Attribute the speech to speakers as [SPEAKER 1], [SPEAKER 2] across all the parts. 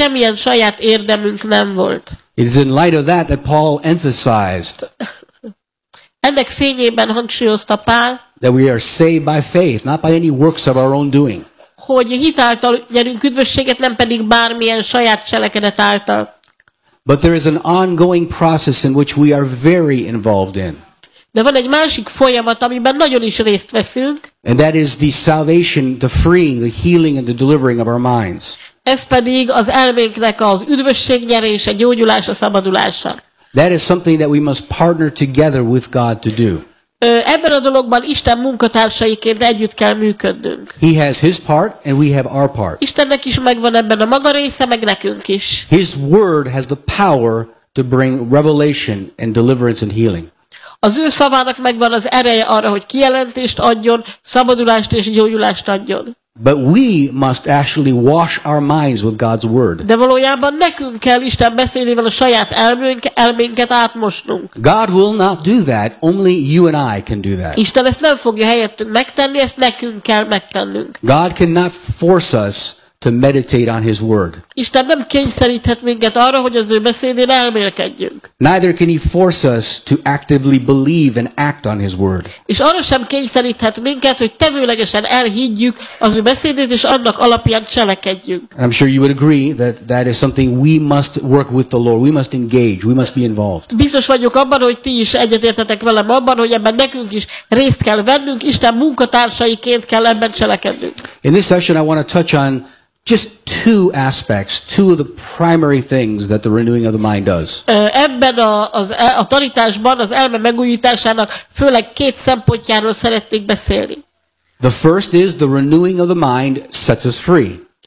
[SPEAKER 1] semmilyen saját érdemünk nem volt.
[SPEAKER 2] It is in light of that Paul emphasized
[SPEAKER 1] Ennek fényében hangsúlyozta Pál,
[SPEAKER 2] that we are saved by faith, not by any works of our own doing.
[SPEAKER 1] hogy hitáltal nyerünk üdvösséget, nem pedig bármilyen saját cselekedet által.
[SPEAKER 2] But there is an ongoing process in which we are very involved in.
[SPEAKER 1] De van egy másik folyamat, amiben nagyon is részt veszünk,
[SPEAKER 2] And that is the salvation, the freeing, the healing and the delivering of our minds.
[SPEAKER 1] ez pedig az elménknek az üdvösségnyerése, gyógyulása, szabadulása.
[SPEAKER 2] That is something that we must partner together with God to do.
[SPEAKER 1] Ebben a dologban Isten munkatársaiként együtt kell működnünk.
[SPEAKER 2] He has his part and we have our part.
[SPEAKER 1] Istennek is megvan ebben a maga része, meg nekünk is.
[SPEAKER 2] His word has the power to bring revelation and deliverance and healing.
[SPEAKER 1] Az ő szavának megvan az ereje arra, hogy kijelentést adjon, szabadulást és gyógyulást adjon.
[SPEAKER 2] But we must actually wash our minds with God's word.
[SPEAKER 1] De valójában nekünk kell Isten beszédével a saját elménket átmosnunk.
[SPEAKER 2] God will not do that. Only you and I can do that.
[SPEAKER 1] Isten ezt nem fogja helyettünk megtenni, ezt nekünk kell megtennünk.
[SPEAKER 2] God cannot force us to meditate on his word.
[SPEAKER 1] Isten nem kényszeríthet minket arra, hogy az ő beszédén elmélkedjünk.
[SPEAKER 2] Neither can he force us to actively believe and act on his word.
[SPEAKER 1] És arra sem kényszeríthet minket, hogy tevőlegesen elhiggyük az ő beszédét, és annak alapján cselekedjünk.
[SPEAKER 2] And I'm sure you would agree that that is something we must work with the Lord. We must engage. We must be involved.
[SPEAKER 1] Biztos vagyok abban, hogy ti is egyetértetek velem abban, hogy ebben nekünk is részt kell vennünk, Isten munkatársaiként kell ebben cselekednünk.
[SPEAKER 2] In this session, I want to touch on just two aspects, two of the primary things that the renewing of the mind does.
[SPEAKER 1] Ebben a tanításban az elme megújításának főleg két szempontjáról szeretnék beszélni.
[SPEAKER 2] The first is the renewing of the mind sets us free.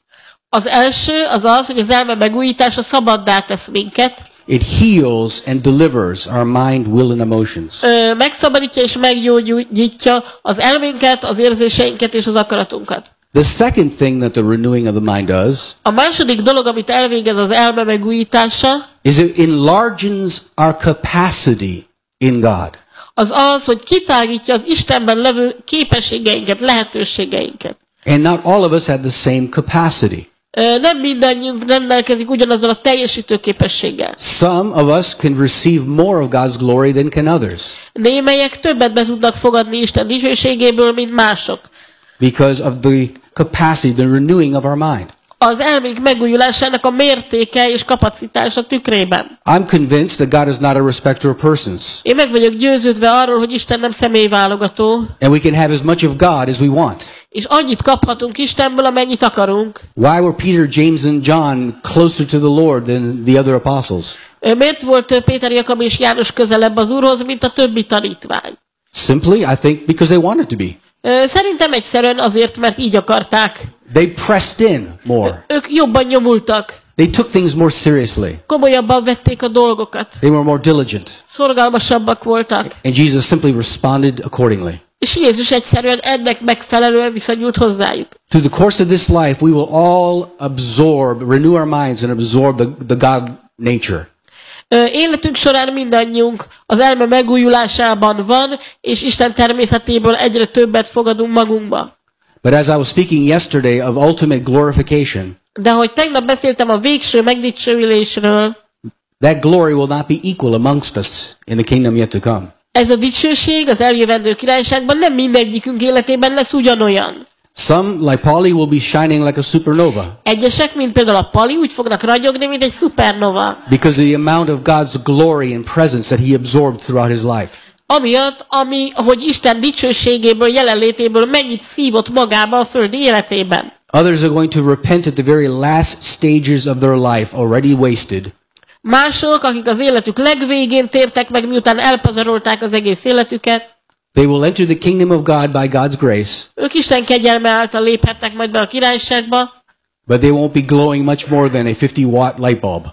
[SPEAKER 1] Az első az az, hogy az elme megújítása szabaddá tesz minket.
[SPEAKER 2] It heals and delivers our mind, will, and emotions.
[SPEAKER 1] Megszabadítja és meggyógyítja az elménket, az érzéseinket és az akaratunkat.
[SPEAKER 2] The second thing that the renewing of the mind does
[SPEAKER 1] A második dolog, amit elvégez az elme megújítása,
[SPEAKER 2] is it enlarges our capacity in God.
[SPEAKER 1] az az, hogy kitágítja az Istenben levő képességeinket, lehetőségeinket.
[SPEAKER 2] And not all of us have the same capacity.
[SPEAKER 1] Nem mindannyiunk rendelkezik ugyanazzal a teljesítő képességgel.
[SPEAKER 2] Some of us can receive more of God's glory than can others.
[SPEAKER 1] Némelyek többet be tudnak fogadni Isten dicsőségéből, mint mások.
[SPEAKER 2] Because of the capacity, the renewing of our mind.
[SPEAKER 1] Az elménk megújulásának a mértéke és kapacitása tükrében.
[SPEAKER 2] I'm convinced that God is not a respecter of persons.
[SPEAKER 1] Én meg vagyok győződve arról, hogy Isten nem személyválogató,
[SPEAKER 2] And we can have as much of God as we want.
[SPEAKER 1] és annyit kaphatunk Istenből, amennyit akarunk.
[SPEAKER 2] Why were Peter, James, and John closer to the Lord than the other apostles?
[SPEAKER 1] Miért volt Péter, Jakab és János közelebb az Úrhoz, mint a többi tanítvány?
[SPEAKER 2] Simply, I think, because they wanted to be.
[SPEAKER 1] Szerintem egyszerűen azért, mert így akarták.
[SPEAKER 2] They pressed in more.
[SPEAKER 1] Ők jobban nyomultak.
[SPEAKER 2] They took things more seriously.
[SPEAKER 1] Komolyabban vették a dolgokat.
[SPEAKER 2] They were more diligent.
[SPEAKER 1] Szorgalmasabbak voltak.
[SPEAKER 2] And Jesus simply responded accordingly.
[SPEAKER 1] És Jézus egyszerűen ennek megfelelően viszonyult hozzájuk.
[SPEAKER 2] Through the course of this life, we will all renew our minds and absorb the God nature.
[SPEAKER 1] Életünk során mindannyiunk az elme megújulásában van, és Isten természetéből egyre többet fogadunk magunkba.
[SPEAKER 2] But as I was speaking yesterday of ultimate glorification,
[SPEAKER 1] De hogy tegnap beszéltem a végső megdicsőülésről,
[SPEAKER 2] that glory will not be equal amongst us in the kingdom yet to come.
[SPEAKER 1] ez a dicsőség az eljövendő királyságban nem mindegyikünk életében lesz ugyanolyan.
[SPEAKER 2] Some, like Polly, will be shining like a supernova.
[SPEAKER 1] Egyesek, mint például a Pali, úgy fognak ragyogni, mint egy szupernova.
[SPEAKER 2] Because the amount of God's glory and presence that he absorbed throughout his life.
[SPEAKER 1] Amiatt, hogy Isten dicsőségéből, jelenlétéből mennyit szívott magába a földi életében.
[SPEAKER 2] Others are going to repent at the very last stages of their life, already wasted.
[SPEAKER 1] Mások, akik az életük legvégén tértek meg, miután elpazarolták az egész életüket,
[SPEAKER 2] They will enter the kingdom of God by God's grace,
[SPEAKER 1] ők Isten kegyelme által léphetnek majd be a királyságba,
[SPEAKER 2] but they won't be glowing much more than a 50-watt light bulb.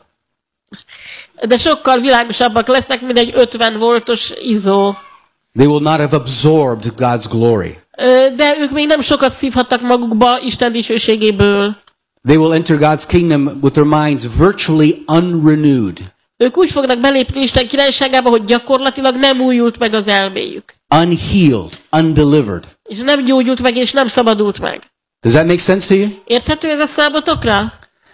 [SPEAKER 1] de sokkal világosabbak lesznek, mint egy 50 voltos izzó.
[SPEAKER 2] They will not have absorbed God's glory.
[SPEAKER 1] De ők még nem sokat szívhattak magukba Isten dicsőségéből.
[SPEAKER 2] They will enter God's kingdom with their minds virtually unrenewed.
[SPEAKER 1] Ők úgy fognak belépni Isten királyságába, hogy gyakorlatilag nem újult meg az elméjük.
[SPEAKER 2] Unhealed, undelivered.
[SPEAKER 1] És nem gyógyult meg, és nem szabadult meg.
[SPEAKER 2] Does that make sense to you?
[SPEAKER 1] Érthető ez a számotokra?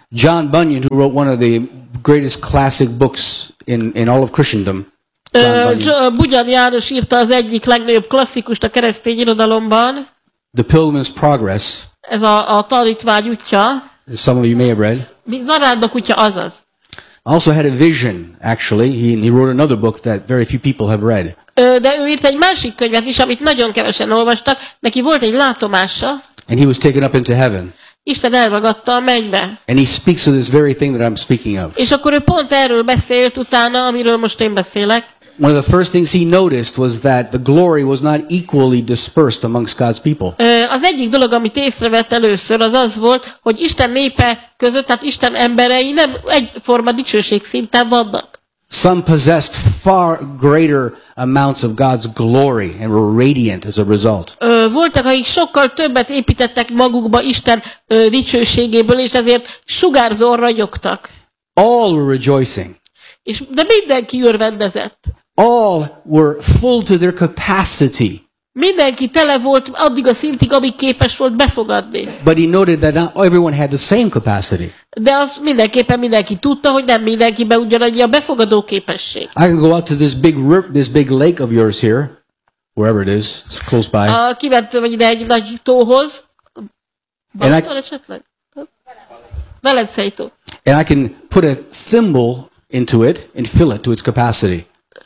[SPEAKER 2] John Bunyan, who wrote one of the greatest classic books in all of Christendom.
[SPEAKER 1] Bugyar János írta az egyik legnagyobb klasszikust a keresztény irodalomban.
[SPEAKER 2] The Pilgrim's Progress.
[SPEAKER 1] Ez a tanítvány útja.
[SPEAKER 2] Some of you may have read.
[SPEAKER 1] Zarándok útja azaz.
[SPEAKER 2] Also had a vision, actually. He wrote another book that very few people have read.
[SPEAKER 1] De ő írt egy másik könyvet is, amit nagyon kevesen olvastak. Neki volt egy látomása.
[SPEAKER 2] And he was taken up into heaven.
[SPEAKER 1] Isten elragadta a mennybe.
[SPEAKER 2] And he speaks of this very thing that I'm speaking of.
[SPEAKER 1] És akkor ő pont erről beszélt utána, amiről most én beszélek.
[SPEAKER 2] One of the first things he noticed was that the glory was not equally dispersed amongst God's people.
[SPEAKER 1] Az egyik dolog, amit észrevett először, az az volt, hogy Isten népe között, tehát Isten emberei nem egyforma dicsőség szinten vannak.
[SPEAKER 2] Some possessed far greater amounts of God's glory and were radiant as a result.
[SPEAKER 1] Voltak, akik sokkal többet építettek magukba Isten dicsőségéből, és ezért sugárzóan ragyogtak.
[SPEAKER 2] All were rejoicing.
[SPEAKER 1] De mindenki örvendezett.
[SPEAKER 2] All were full to their capacity.
[SPEAKER 1] Mindenki tele volt addig a szintig, amíg képes volt befogadni.
[SPEAKER 2] But he noted that not everyone had the same capacity.
[SPEAKER 1] De az mindenképpen mindenki tudta, hogy nem mindenkiben ugyanannyi a befogadó képesség.
[SPEAKER 2] I can go out to this big lake of yours here, wherever it is, it's close by.
[SPEAKER 1] Kimentem ide egy nagy tóhoz. Balaton esetleg? Velencei tó.
[SPEAKER 2] And I can put a thimble into it and fill it to its capacity.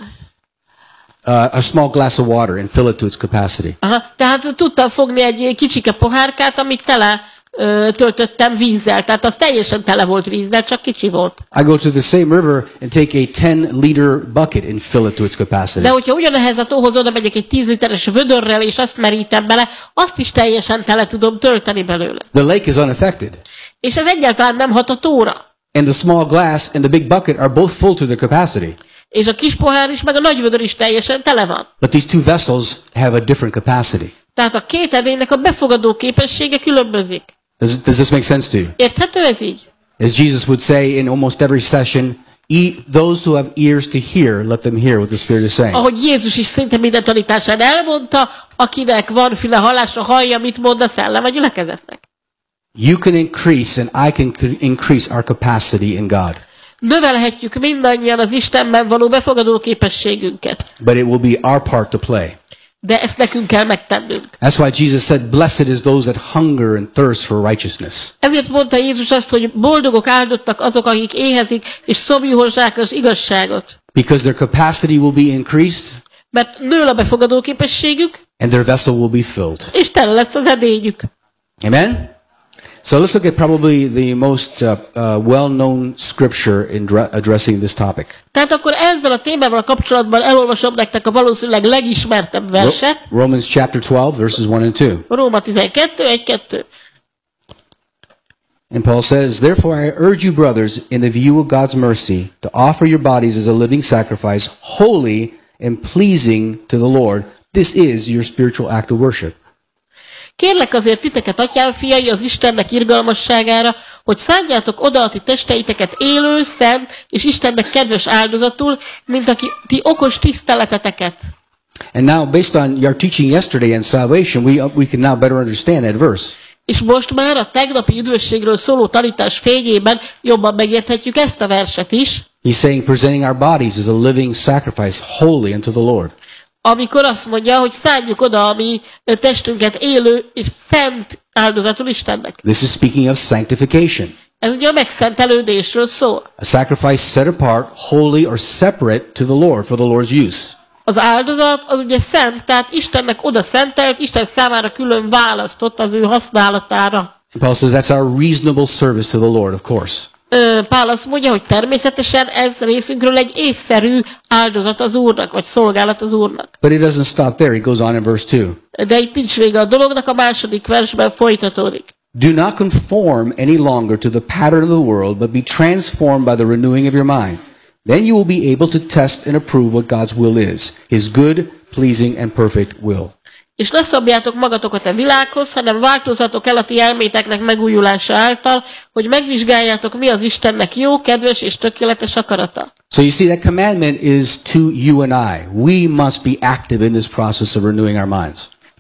[SPEAKER 2] A small glass of water and fill it to its capacity.
[SPEAKER 1] Tehát tudtam fogni egy kicsike pohárkát, amit tele töltöttem vízzel. Tehát az teljesen tele volt vízzel, csak kicsi volt.
[SPEAKER 2] I go to the same river and take a 10-liter bucket and fill it to its capacity.
[SPEAKER 1] De hogyha ugyanehhez a tóhoz oda megyek egy 10 literes vödörrel, és azt merítem bele, azt is teljesen tele tudom tölteni belőle.
[SPEAKER 2] The lake is unaffected.
[SPEAKER 1] És ez egyáltalán nem hat a tóra.
[SPEAKER 2] And the small glass and the big bucket are both full to their capacity.
[SPEAKER 1] És a kis pohár is, meg a nagy vödör is teljesen tele van.
[SPEAKER 2] But these two vessels have a different capacity.
[SPEAKER 1] Tehát a két edénynek a befogadó képessége különbözik.
[SPEAKER 2] Does this make sense to you?
[SPEAKER 1] Érthető ez így?
[SPEAKER 2] As Jesus would say in almost every session, those who have ears to hear, let them hear what the Spirit is saying.
[SPEAKER 1] Ahogy Jézus is szinte minden tanításán elmondta, akinek van füle hallásra, hallja, mit mond a szellem a gyülekezetnek.
[SPEAKER 2] You can increase and I can increase our capacity in God.
[SPEAKER 1] Növelhetjük mindannyian az Istenben való befogadó képességünket.
[SPEAKER 2] But it will be our part to play.
[SPEAKER 1] De ezt nekünk kell megtennünk.
[SPEAKER 2] That's why Jesus said, blessed is those that hunger and thirst for righteousness.
[SPEAKER 1] Ezért mondta Jézus azt, hogy boldogok, áldottak azok, akik éhezik, és szomjúhozzák az igazságot.
[SPEAKER 2] Because their capacity will be increased.
[SPEAKER 1] Mert nő a befogadó képességük.
[SPEAKER 2] And their vessel will be filled.
[SPEAKER 1] És tele lesz az edényük.
[SPEAKER 2] Amen? So let's look at probably the most well-known scripture in addressing this topic.
[SPEAKER 1] Tehát akkor ezzel a témával kapcsolatban elolvasom nektek a valószínűleg legismertebb verset.
[SPEAKER 2] Romans chapter 12, verses 1 and 2.
[SPEAKER 1] Róma 12, 1-2.
[SPEAKER 2] And Paul says, therefore I urge you, brothers, in the view of God's mercy, to offer your bodies as a living sacrifice, holy and pleasing to the Lord. This is your spiritual act of worship.
[SPEAKER 1] Kérlek azért titeket, atyám fiai, az Istennek irgalmasságára, hogy szánjátok oda a ti testeiteket élő, szent és Istennek kedves áldozatul, mint aki ti okos tiszteleteteket.
[SPEAKER 2] And now, based on your teaching yesterday on salvation, we can now better understand that verse.
[SPEAKER 1] És most már a tegnapi üdvösségről szóló tanítás fényében jobban megérthetjük ezt a verset is.
[SPEAKER 2] He's saying, presenting our bodies as a living sacrifice, holy unto the Lord.
[SPEAKER 1] Amikor azt mondja, hogy szánjuk oda a mi testünket élő és szent áldozatul Istennek.
[SPEAKER 2] This is speaking of sanctification.
[SPEAKER 1] Ez ugye a megszentelődésről szól.
[SPEAKER 2] A sacrifice set apart, holy or separate to the Lord for the Lord's use.
[SPEAKER 1] Az áldozat az ugye szent, tehát Istennek oda szentelt, Isten számára külön választott az ő használatára.
[SPEAKER 2] Paul says that's our reasonable service to the Lord, of course.
[SPEAKER 1] Pál azt mondja, hogy természetesen ez részünkről egy észszerű áldozat az Úrnak, vagy szolgálat az Úrnak.
[SPEAKER 2] But it doesn't stop there. It goes on in verse 2.
[SPEAKER 1] De itt nincs vége a dolognak, a második versben folytatódik.
[SPEAKER 2] Do not conform any longer to the pattern of the world, but be transformed by the renewing of your mind. Then you will be able to test and approve what God's will is, His good, pleasing, and perfect will.
[SPEAKER 1] És ne szabjátok magatokat a világhoz, hanem változzatok el a ti elméteknek megújulása által, hogy megvizsgáljátok, mi az Istennek jó, kedves és tökéletes akarata.
[SPEAKER 2] So you see, that commandment is to you and I. We must be active in this process of renewing our minds.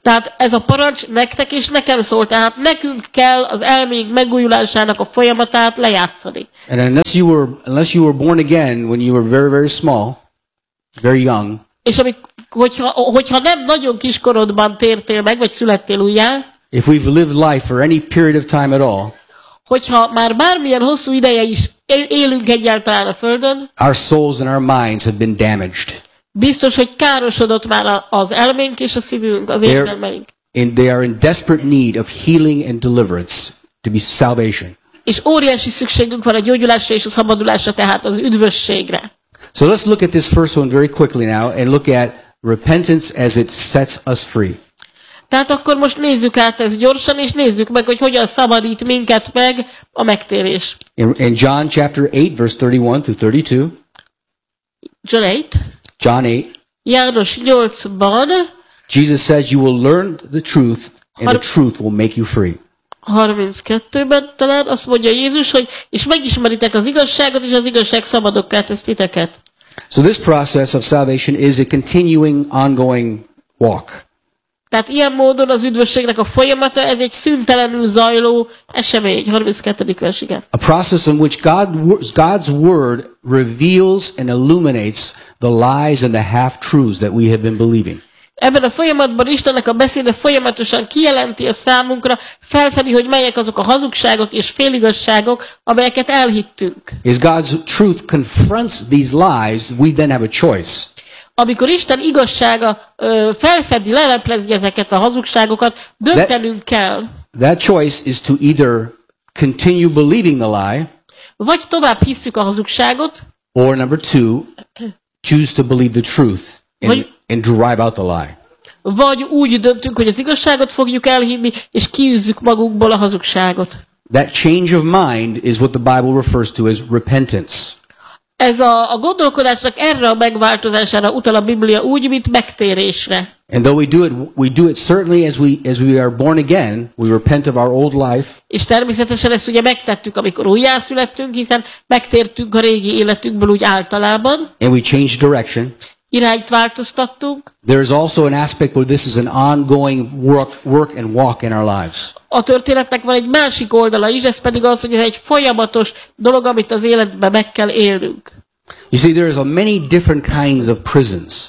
[SPEAKER 1] Tehát ez a parancs nektek és nekem szól, tehát nekünk kell az elménk megújulásának a folyamatát lejátszani.
[SPEAKER 2] And unless you were born again when you were very, very small, very young,
[SPEAKER 1] És hogyha nem nagyon kiskorodban tértél meg, vagy születtél újjá,
[SPEAKER 2] if we've lived life for any period of time at all,
[SPEAKER 1] hogyha már bármilyen hosszú ideje is élünk egyáltalán a Földön,
[SPEAKER 2] our souls and our minds have been damaged.
[SPEAKER 1] biztos, hogy károsodott már az elménk és a szívünk, az érzelmeink.
[SPEAKER 2] They are in desperate need of healing and deliverance to be salvation.
[SPEAKER 1] És óriási szükségünk van a gyógyulásra és a szabadulásra, tehát az üdvösségre.
[SPEAKER 2] So let's look at this first one very quickly now and look at repentance as it sets us free.
[SPEAKER 1] Tehát akkor most nézzük át ezt gyorsan, és nézzük meg, hogy hogyan szabadít minket meg a megtérés.
[SPEAKER 2] In John chapter 8, verse 31 through 32, John 8,
[SPEAKER 1] János 8-ban,
[SPEAKER 2] Jesus says, you will learn the truth, and the truth will make you free.
[SPEAKER 1] 32-ben talán azt mondja Jézus, hogy és megismeritek az igazságot, és az igazság szabadokká tesz titeket.
[SPEAKER 2] So this process of salvation is a continuing, ongoing walk.
[SPEAKER 1] Tehát ilyen módon az üdvösségnek a folyamata, ez egy szüntelenül zajló esemény. 32. vers, igen.
[SPEAKER 2] A process in which God's word reveals and illuminates the lies and the half-truths that we have been believing.
[SPEAKER 1] Ebben a folyamatban Istennek a beszéde folyamatosan kijelenti a számunkra, felfedi, hogy melyek azok a hazugságok és féligasságok, amelyeket elhittünk.
[SPEAKER 2] As God's truth confronts these lies, we then have a choice.
[SPEAKER 1] Amikor Isten igazsága felfedi, leleplezi ezeket a hazugságokat, döntenünk kell.
[SPEAKER 2] That choice is to either continue believing the lie,
[SPEAKER 1] vagy tovább hisszük a hazugságot,
[SPEAKER 2] or number two, choose to believe the truth and drive out the lie.
[SPEAKER 1] Vagy úgy döntünk, hogy az igazságot fogjuk elhinni, és kiűzzük magunkból a hazugságot.
[SPEAKER 2] That change of mind is what the Bible refers to as repentance.
[SPEAKER 1] Ez a gondolkodásnak erre a megváltozására utal a Biblia úgy, mint megtérésre.
[SPEAKER 2] And though we do it certainly as we are born again, we repent of our old life.
[SPEAKER 1] És természetesen ezt ugye megtettük, amikor újjászülettünk, hiszen megtértünk a régi életünkből úgy általában.
[SPEAKER 2] And we change direction.
[SPEAKER 1] Irányt változtattunk.
[SPEAKER 2] There is also an aspect where this is an ongoing work and walk in our lives.
[SPEAKER 1] A történetnek van egy másik oldala is, ez pedig az, hogy ez egy folyamatos dolog, amit az életben meg kell élnünk.
[SPEAKER 2] You see, there is many different kinds of prisons.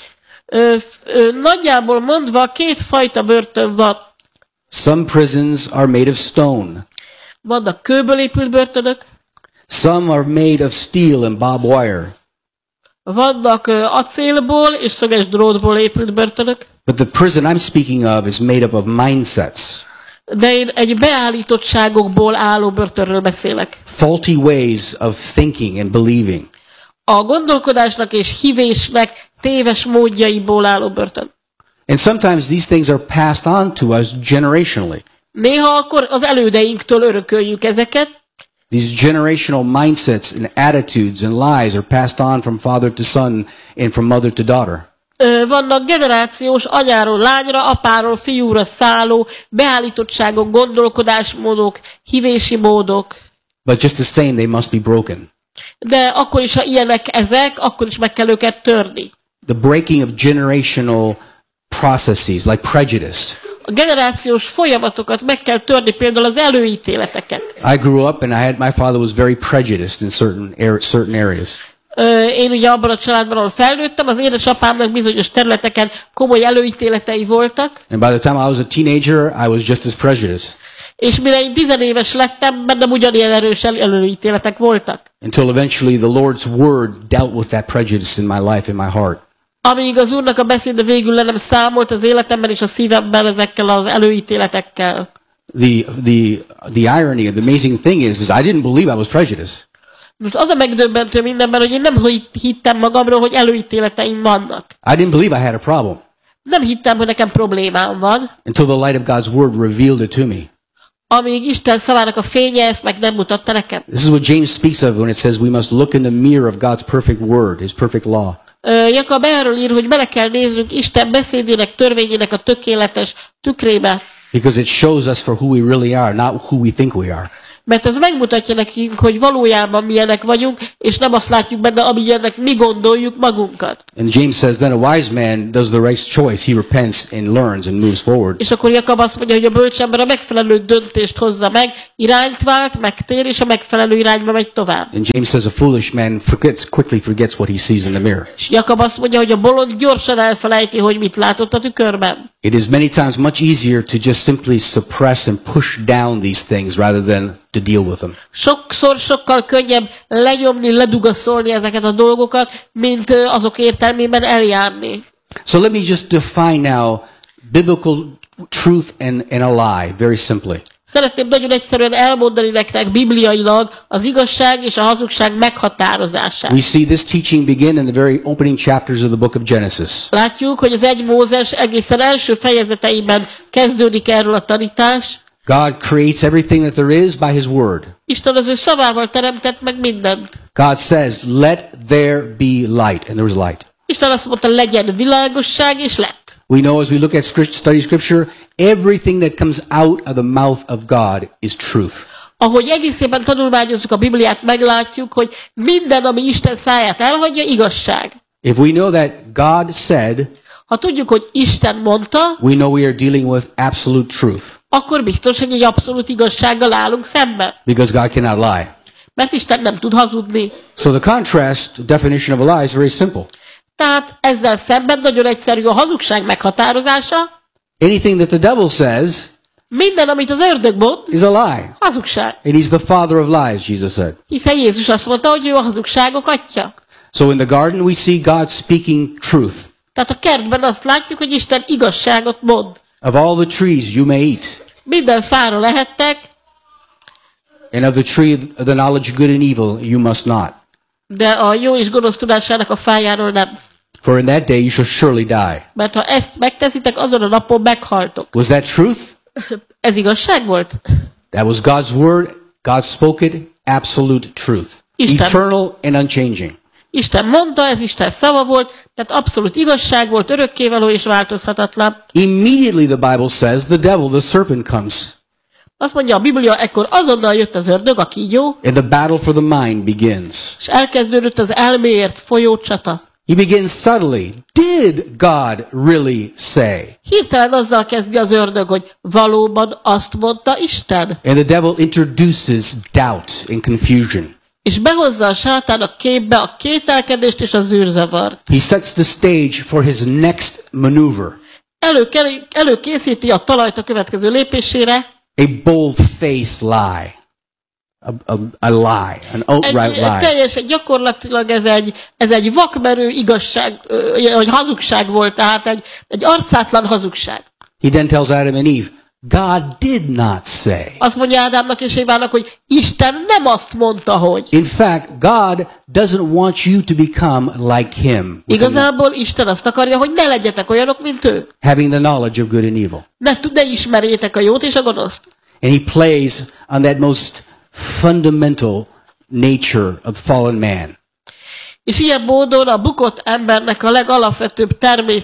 [SPEAKER 1] Nagyjából mondva kétfajta börtön van.
[SPEAKER 2] Some prisons are made of stone.
[SPEAKER 1] Vannak kőből épült börtönök.
[SPEAKER 2] Some are made of steel and barbed wire.
[SPEAKER 1] Vannak acélból és szöges drótból épült börtönök.
[SPEAKER 2] But the prison I'm speaking of is made up of mindsets.
[SPEAKER 1] De én egy beállítottságokból álló börtönről beszélek.
[SPEAKER 2] Faulty ways of thinking and believing.
[SPEAKER 1] A gondolkodásnak és hívésnek téves módjaiból álló börtön.
[SPEAKER 2] And sometimes these things are passed on to us generationally.
[SPEAKER 1] Néha akkor az elődeinktől örököljük ezeket.
[SPEAKER 2] These generational mindsets and attitudes and lies are passed on from father to son and from mother to daughter.
[SPEAKER 1] Vannak generációs anyáról lányra, apáról fiúra szálló beállítottságok, gondolkodásmódok, hívési módok.
[SPEAKER 2] But just the same, they must be broken.
[SPEAKER 1] De akkor is, ha ilyenek ezek, akkor is meg kell őket törni.
[SPEAKER 2] The breaking of generational processes like prejudice.
[SPEAKER 1] A generációs folyamatokat meg kell törni, például az előítéleteket.
[SPEAKER 2] I grew up and my father was very prejudiced in certain areas.
[SPEAKER 1] Én ugye abban a családban, ahol felnőttem, az édesapámnak bizonyos területeken komoly előítéletei voltak.
[SPEAKER 2] And by the time I was a teenager, I was just as prejudiced.
[SPEAKER 1] És mire én 10 éves lettem, bennem ugyanilyen erős előítéletek voltak.
[SPEAKER 2] Until eventually the Lord's word dealt with that prejudice in my life, in my heart.
[SPEAKER 1] Amíg az Úrnak a beszéde végül le nem számolt az életemben és a szívemben ezekkel az előítéletekkel.
[SPEAKER 2] The irony, the amazing thing is I didn't believe I was prejudiced.
[SPEAKER 1] Most az a megdöbbentő mindenben, hogy én nem hittem magamról, hogy előítéleteim vannak.
[SPEAKER 2] I didn't believe I had a problem.
[SPEAKER 1] Nem hittem, hogy nekem problémám van.
[SPEAKER 2] Until the light of God's word revealed it to me.
[SPEAKER 1] Amíg Isten szavának a fénye ezt meg nem mutatta nekem.
[SPEAKER 2] This is what James speaks of when it says we must look in the mirror of God's perfect word, his perfect law.
[SPEAKER 1] Jakab erről ír, hogy bele kell néznünk Isten beszédének, törvényének a tökéletes tükrébe.
[SPEAKER 2] Because it shows us for who we really are, not who we think we are.
[SPEAKER 1] mert ez megmutatja nekünk, hogy valójában milyenek vagyunk, és nem azt látjuk benne, amilyennek mi gondoljuk magunkat.
[SPEAKER 2] And James says, then a wise man does the right choice. He repents and learns and moves forward.
[SPEAKER 1] És akkor Jakab azt mondja, hogy a bölcs ember a megfelelő döntést hozza meg, irányt vált, megtér, és a megfelelő irányba megy tovább.
[SPEAKER 2] And James says a foolish man quickly forgets what he sees in the mirror.
[SPEAKER 1] És Jakab azt mondja, hogy a bolond gyorsan elfelejti, hogy mit látott a tükörben.
[SPEAKER 2] It is many times much easier to just simply suppress and push down these things rather than to deal with them.
[SPEAKER 1] Sokszor sokkal könnyebb lenyomni, ledugaszolni ezeket a dolgokat, mint azok értelmében eljárni.
[SPEAKER 2] So let me just define now biblical truth and a lie very simply.
[SPEAKER 1] Szeretném nagyon egyszerűen elmondani nektek bibliailag az igazság és a hazugság meghatározását.
[SPEAKER 2] We see this teaching begin in the very opening chapters of the book of Genesis.
[SPEAKER 1] Látjuk, hogy az 1 Mózes egészen első fejezeteiben kezdődik erről a tanítás.
[SPEAKER 2] God creates everything that there is by his word.
[SPEAKER 1] Isten az ő szavával teremtett meg mindent.
[SPEAKER 2] God says, let there be light, and there was light.
[SPEAKER 1] Isten azt mondta, legyen világosság, és lett.
[SPEAKER 2] We know as we look at study scripture, everything that comes out of the mouth of God is truth.
[SPEAKER 1] Ahogy egészében tanulmányozzuk a Bibliát, meglátjuk, hogy minden, ami Isten száját elhagyja, igazság.
[SPEAKER 2] If we know that God said,
[SPEAKER 1] ha tudjuk, hogy Isten mondta,
[SPEAKER 2] we know we are dealing with absolute truth.
[SPEAKER 1] Akkor biztos, hogy egy abszolút igazsággal állunk szembe.
[SPEAKER 2] Because God cannot lie.
[SPEAKER 1] Mert Isten nem tud hazudni.
[SPEAKER 2] So the contrast definition of a lie is very simple.
[SPEAKER 1] Tehát ezzel szemben nagyon egyszerű a hazugság meghatározása.
[SPEAKER 2] Anything that the devil says,
[SPEAKER 1] minden, amit az ördög mond,
[SPEAKER 2] is a lie.
[SPEAKER 1] Hazugság.
[SPEAKER 2] And he's the father of lies, Jesus said.
[SPEAKER 1] Hiszen Jézus azt mondta, hogy ő a hazugságok atya.
[SPEAKER 2] So in the garden we see God speaking truth.
[SPEAKER 1] Tehát a kertben azt látjuk, hogy Isten igazságot mond.
[SPEAKER 2] Of all the trees you may eat.
[SPEAKER 1] Minden fára lehettek.
[SPEAKER 2] And of the tree of the knowledge of good and evil you must not.
[SPEAKER 1] De a jó és gonosz tudásának a fájáról nem.
[SPEAKER 2] For in that day you shall surely die.
[SPEAKER 1] Mert ha ezt megteszitek, azon a napon meghaltok.
[SPEAKER 2] Was that truth?
[SPEAKER 1] Ez igazság volt?
[SPEAKER 2] That was God's word. God spoke it. Absolute truth.
[SPEAKER 1] Isten.
[SPEAKER 2] Eternal and unchanging.
[SPEAKER 1] Isten mondta, ez Isten szava volt, tehát abszolút igazság volt, örökkévaló és változhatatlan.
[SPEAKER 2] Immediately the Bible says the devil, the serpent comes.
[SPEAKER 1] Azt mondja a Biblia, ekkor azonnal jött az ördög, a kígyó,
[SPEAKER 2] And the battle for the mind begins.
[SPEAKER 1] és elkezdődött az elméért folyó csata.
[SPEAKER 2] He begins subtly. Did God really say?
[SPEAKER 1] Hirtelen azzal kezdi az ördög, hogy valóban azt mondta Isten.
[SPEAKER 2] And the devil introduces doubt and confusion.
[SPEAKER 1] És behozza a sátán a képbe a kételkedést és az űrzavart.
[SPEAKER 2] He sets the stage for his next maneuver.
[SPEAKER 1] Előkészíti a talajt a következő lépésére.
[SPEAKER 2] A bold-faced lie. A lie. An outright lie.
[SPEAKER 1] Teljesen gyakorlatilag ez egy vakmerő igazság, vagy hazugság volt, tehát egy arcátlan hazugság.
[SPEAKER 2] He then tells Adam and Eve, God did not say.
[SPEAKER 1] Azt mondja Ádámnak és Évának, hogy Isten nem azt mondta, hogy.
[SPEAKER 2] In fact, God doesn't want you to become like him.
[SPEAKER 1] Igazából Isten azt akarja, hogy ne legyetek olyanok, mint ő.
[SPEAKER 2] Having the knowledge of good and evil.
[SPEAKER 1] Ne ismerjétek a jót és a gonoszt.
[SPEAKER 2] And he plays on that most fundamental nature of fallen man.
[SPEAKER 1] És ilyen módon a bukott embernek a legalapvetőbb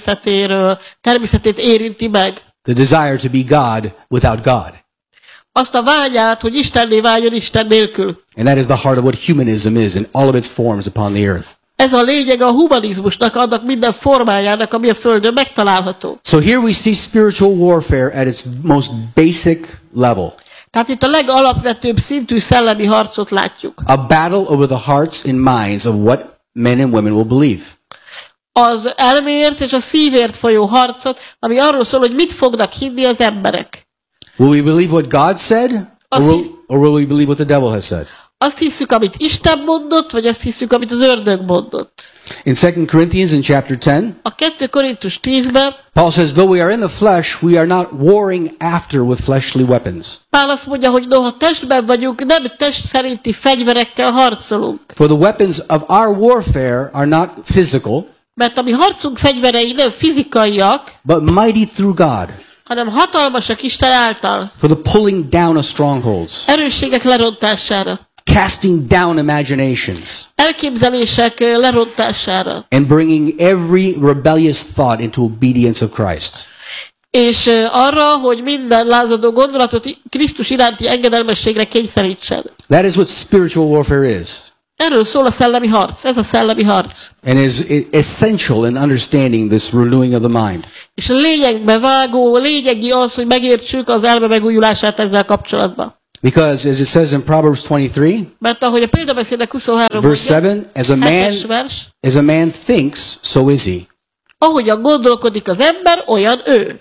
[SPEAKER 1] természetét érinti meg.
[SPEAKER 2] The desire to be God without God.
[SPEAKER 1] Azt a vágyát, hogy Istenné váljon Isten nélkül.
[SPEAKER 2] And that is the heart of what humanism is in all of its forms upon the earth.
[SPEAKER 1] Ez a lényeg a humanizmusnak, annak minden formájának, ami a Földön megtalálható.
[SPEAKER 2] So here we see spiritual warfare at its most basic level.
[SPEAKER 1] Tehát itt a legalapvetőbb szintű szellemi harcot látjuk.
[SPEAKER 2] A battle over the hearts and minds of what men and women will believe.
[SPEAKER 1] Az elméért és a szívért folyó harcot, ami arról szól, hogy mit fognak hinni az emberek.
[SPEAKER 2] Will we believe what God said, or will we believe what the devil has said?
[SPEAKER 1] Azt hiszük, amit Isten mondott, vagy azt hiszük, amit az ördög mondott.
[SPEAKER 2] In 2 Corinthians in chapter 10,
[SPEAKER 1] A 2 Korintus 10-ben
[SPEAKER 2] Paul says, though we are in the flesh, we are not warring after with fleshly weapons.
[SPEAKER 1] Pál azt mondja, hogy noha testben vagyunk, nem test szerinti fegyverekkel harcolunk.
[SPEAKER 2] For the weapons of our warfare are not physical,
[SPEAKER 1] Mert a mi harcunk fegyverei nem fizikaiak,
[SPEAKER 2] but mighty through God,
[SPEAKER 1] hanem hatalmasak Isten által.
[SPEAKER 2] for the pulling down of strongholds,
[SPEAKER 1] Erősségek lerontására.
[SPEAKER 2] casting down imaginations,
[SPEAKER 1] Elképzelések lerontására.
[SPEAKER 2] and bringing every rebellious thought into obedience of Christ.
[SPEAKER 1] És arra, hogy minden lázadó gondolatot Krisztus iránti engedelmességre kényszerítsen.
[SPEAKER 2] That is what spiritual warfare is.
[SPEAKER 1] Erről szól a szellemi harc, ez a szellemi harc.
[SPEAKER 2] And is essential in understanding this renewing of the mind.
[SPEAKER 1] És a lényegbe vágó, lényegi az, hogy megértsük az elme megújulását ezzel kapcsolatban.
[SPEAKER 2] Because as it says in Proverbs 23,
[SPEAKER 1] Mert ahogy a példabeszédek 23
[SPEAKER 2] verse 7, as a man thinks, so is he.
[SPEAKER 1] Ahogyan gondolkodik az ember, olyan ő.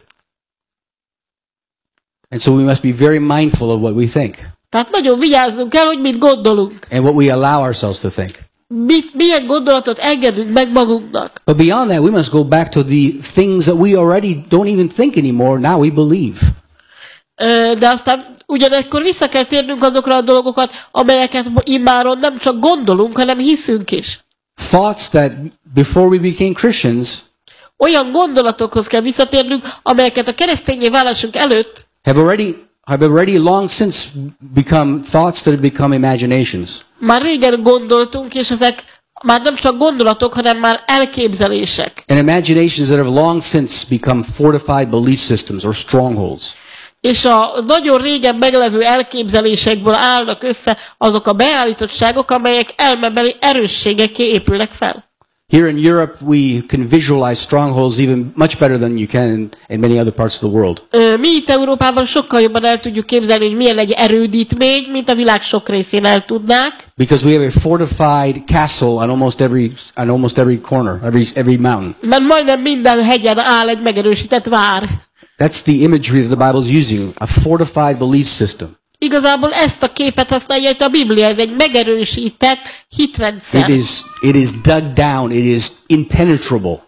[SPEAKER 2] And so we must be very mindful of what we think.
[SPEAKER 1] Tehát nagyon vigyáznunk kell, hogy mit gondolunk.
[SPEAKER 2] And what we allow ourselves to think.
[SPEAKER 1] Milyen gondolatot engedünk meg magunknak.
[SPEAKER 2] But beyond that, we must go back to the things that we already don't even think anymore, now we believe.
[SPEAKER 1] De aztán ugyanekkor vissza kell térnünk azokra a dolgokat, amelyeket immáron nem csak gondolunk, hanem hiszünk is.
[SPEAKER 2] Thoughts that before we became Christians
[SPEAKER 1] olyan gondolatokhoz kell visszatérnünk, amelyeket a keresztényé válásunk előtt
[SPEAKER 2] have already long since become thoughts that have become imaginations.
[SPEAKER 1] Már régen gondoltunk, és ezek már nem csak gondolatok, hanem már elképzelések.
[SPEAKER 2] And imaginations that have long since become fortified belief systems or strongholds.
[SPEAKER 1] És a nagyon régen meglevő elképzelésekből állnak össze azok a beállítottságok, amelyek elmebeli erősségekké épülnek fel.
[SPEAKER 2] Here in Europe, we can visualize strongholds even much better than you can in many other parts of the world.
[SPEAKER 1] Mi itt Európában sokkal jobban el tudjuk képzelni, hogy milyen egy erődítmény, mint a világ sok részén el tudnák.
[SPEAKER 2] Because we have a fortified castle on almost every corner, every mountain.
[SPEAKER 1] Mert majdnem minden hegyen áll egy megerősített vár.
[SPEAKER 2] That's the imagery that the Bible is using, a fortified belief system.
[SPEAKER 1] Igazából ezt a képet használja itt a Biblia, ez egy megerősített hitrendszer.
[SPEAKER 2] It is dug down, it is impenetrable.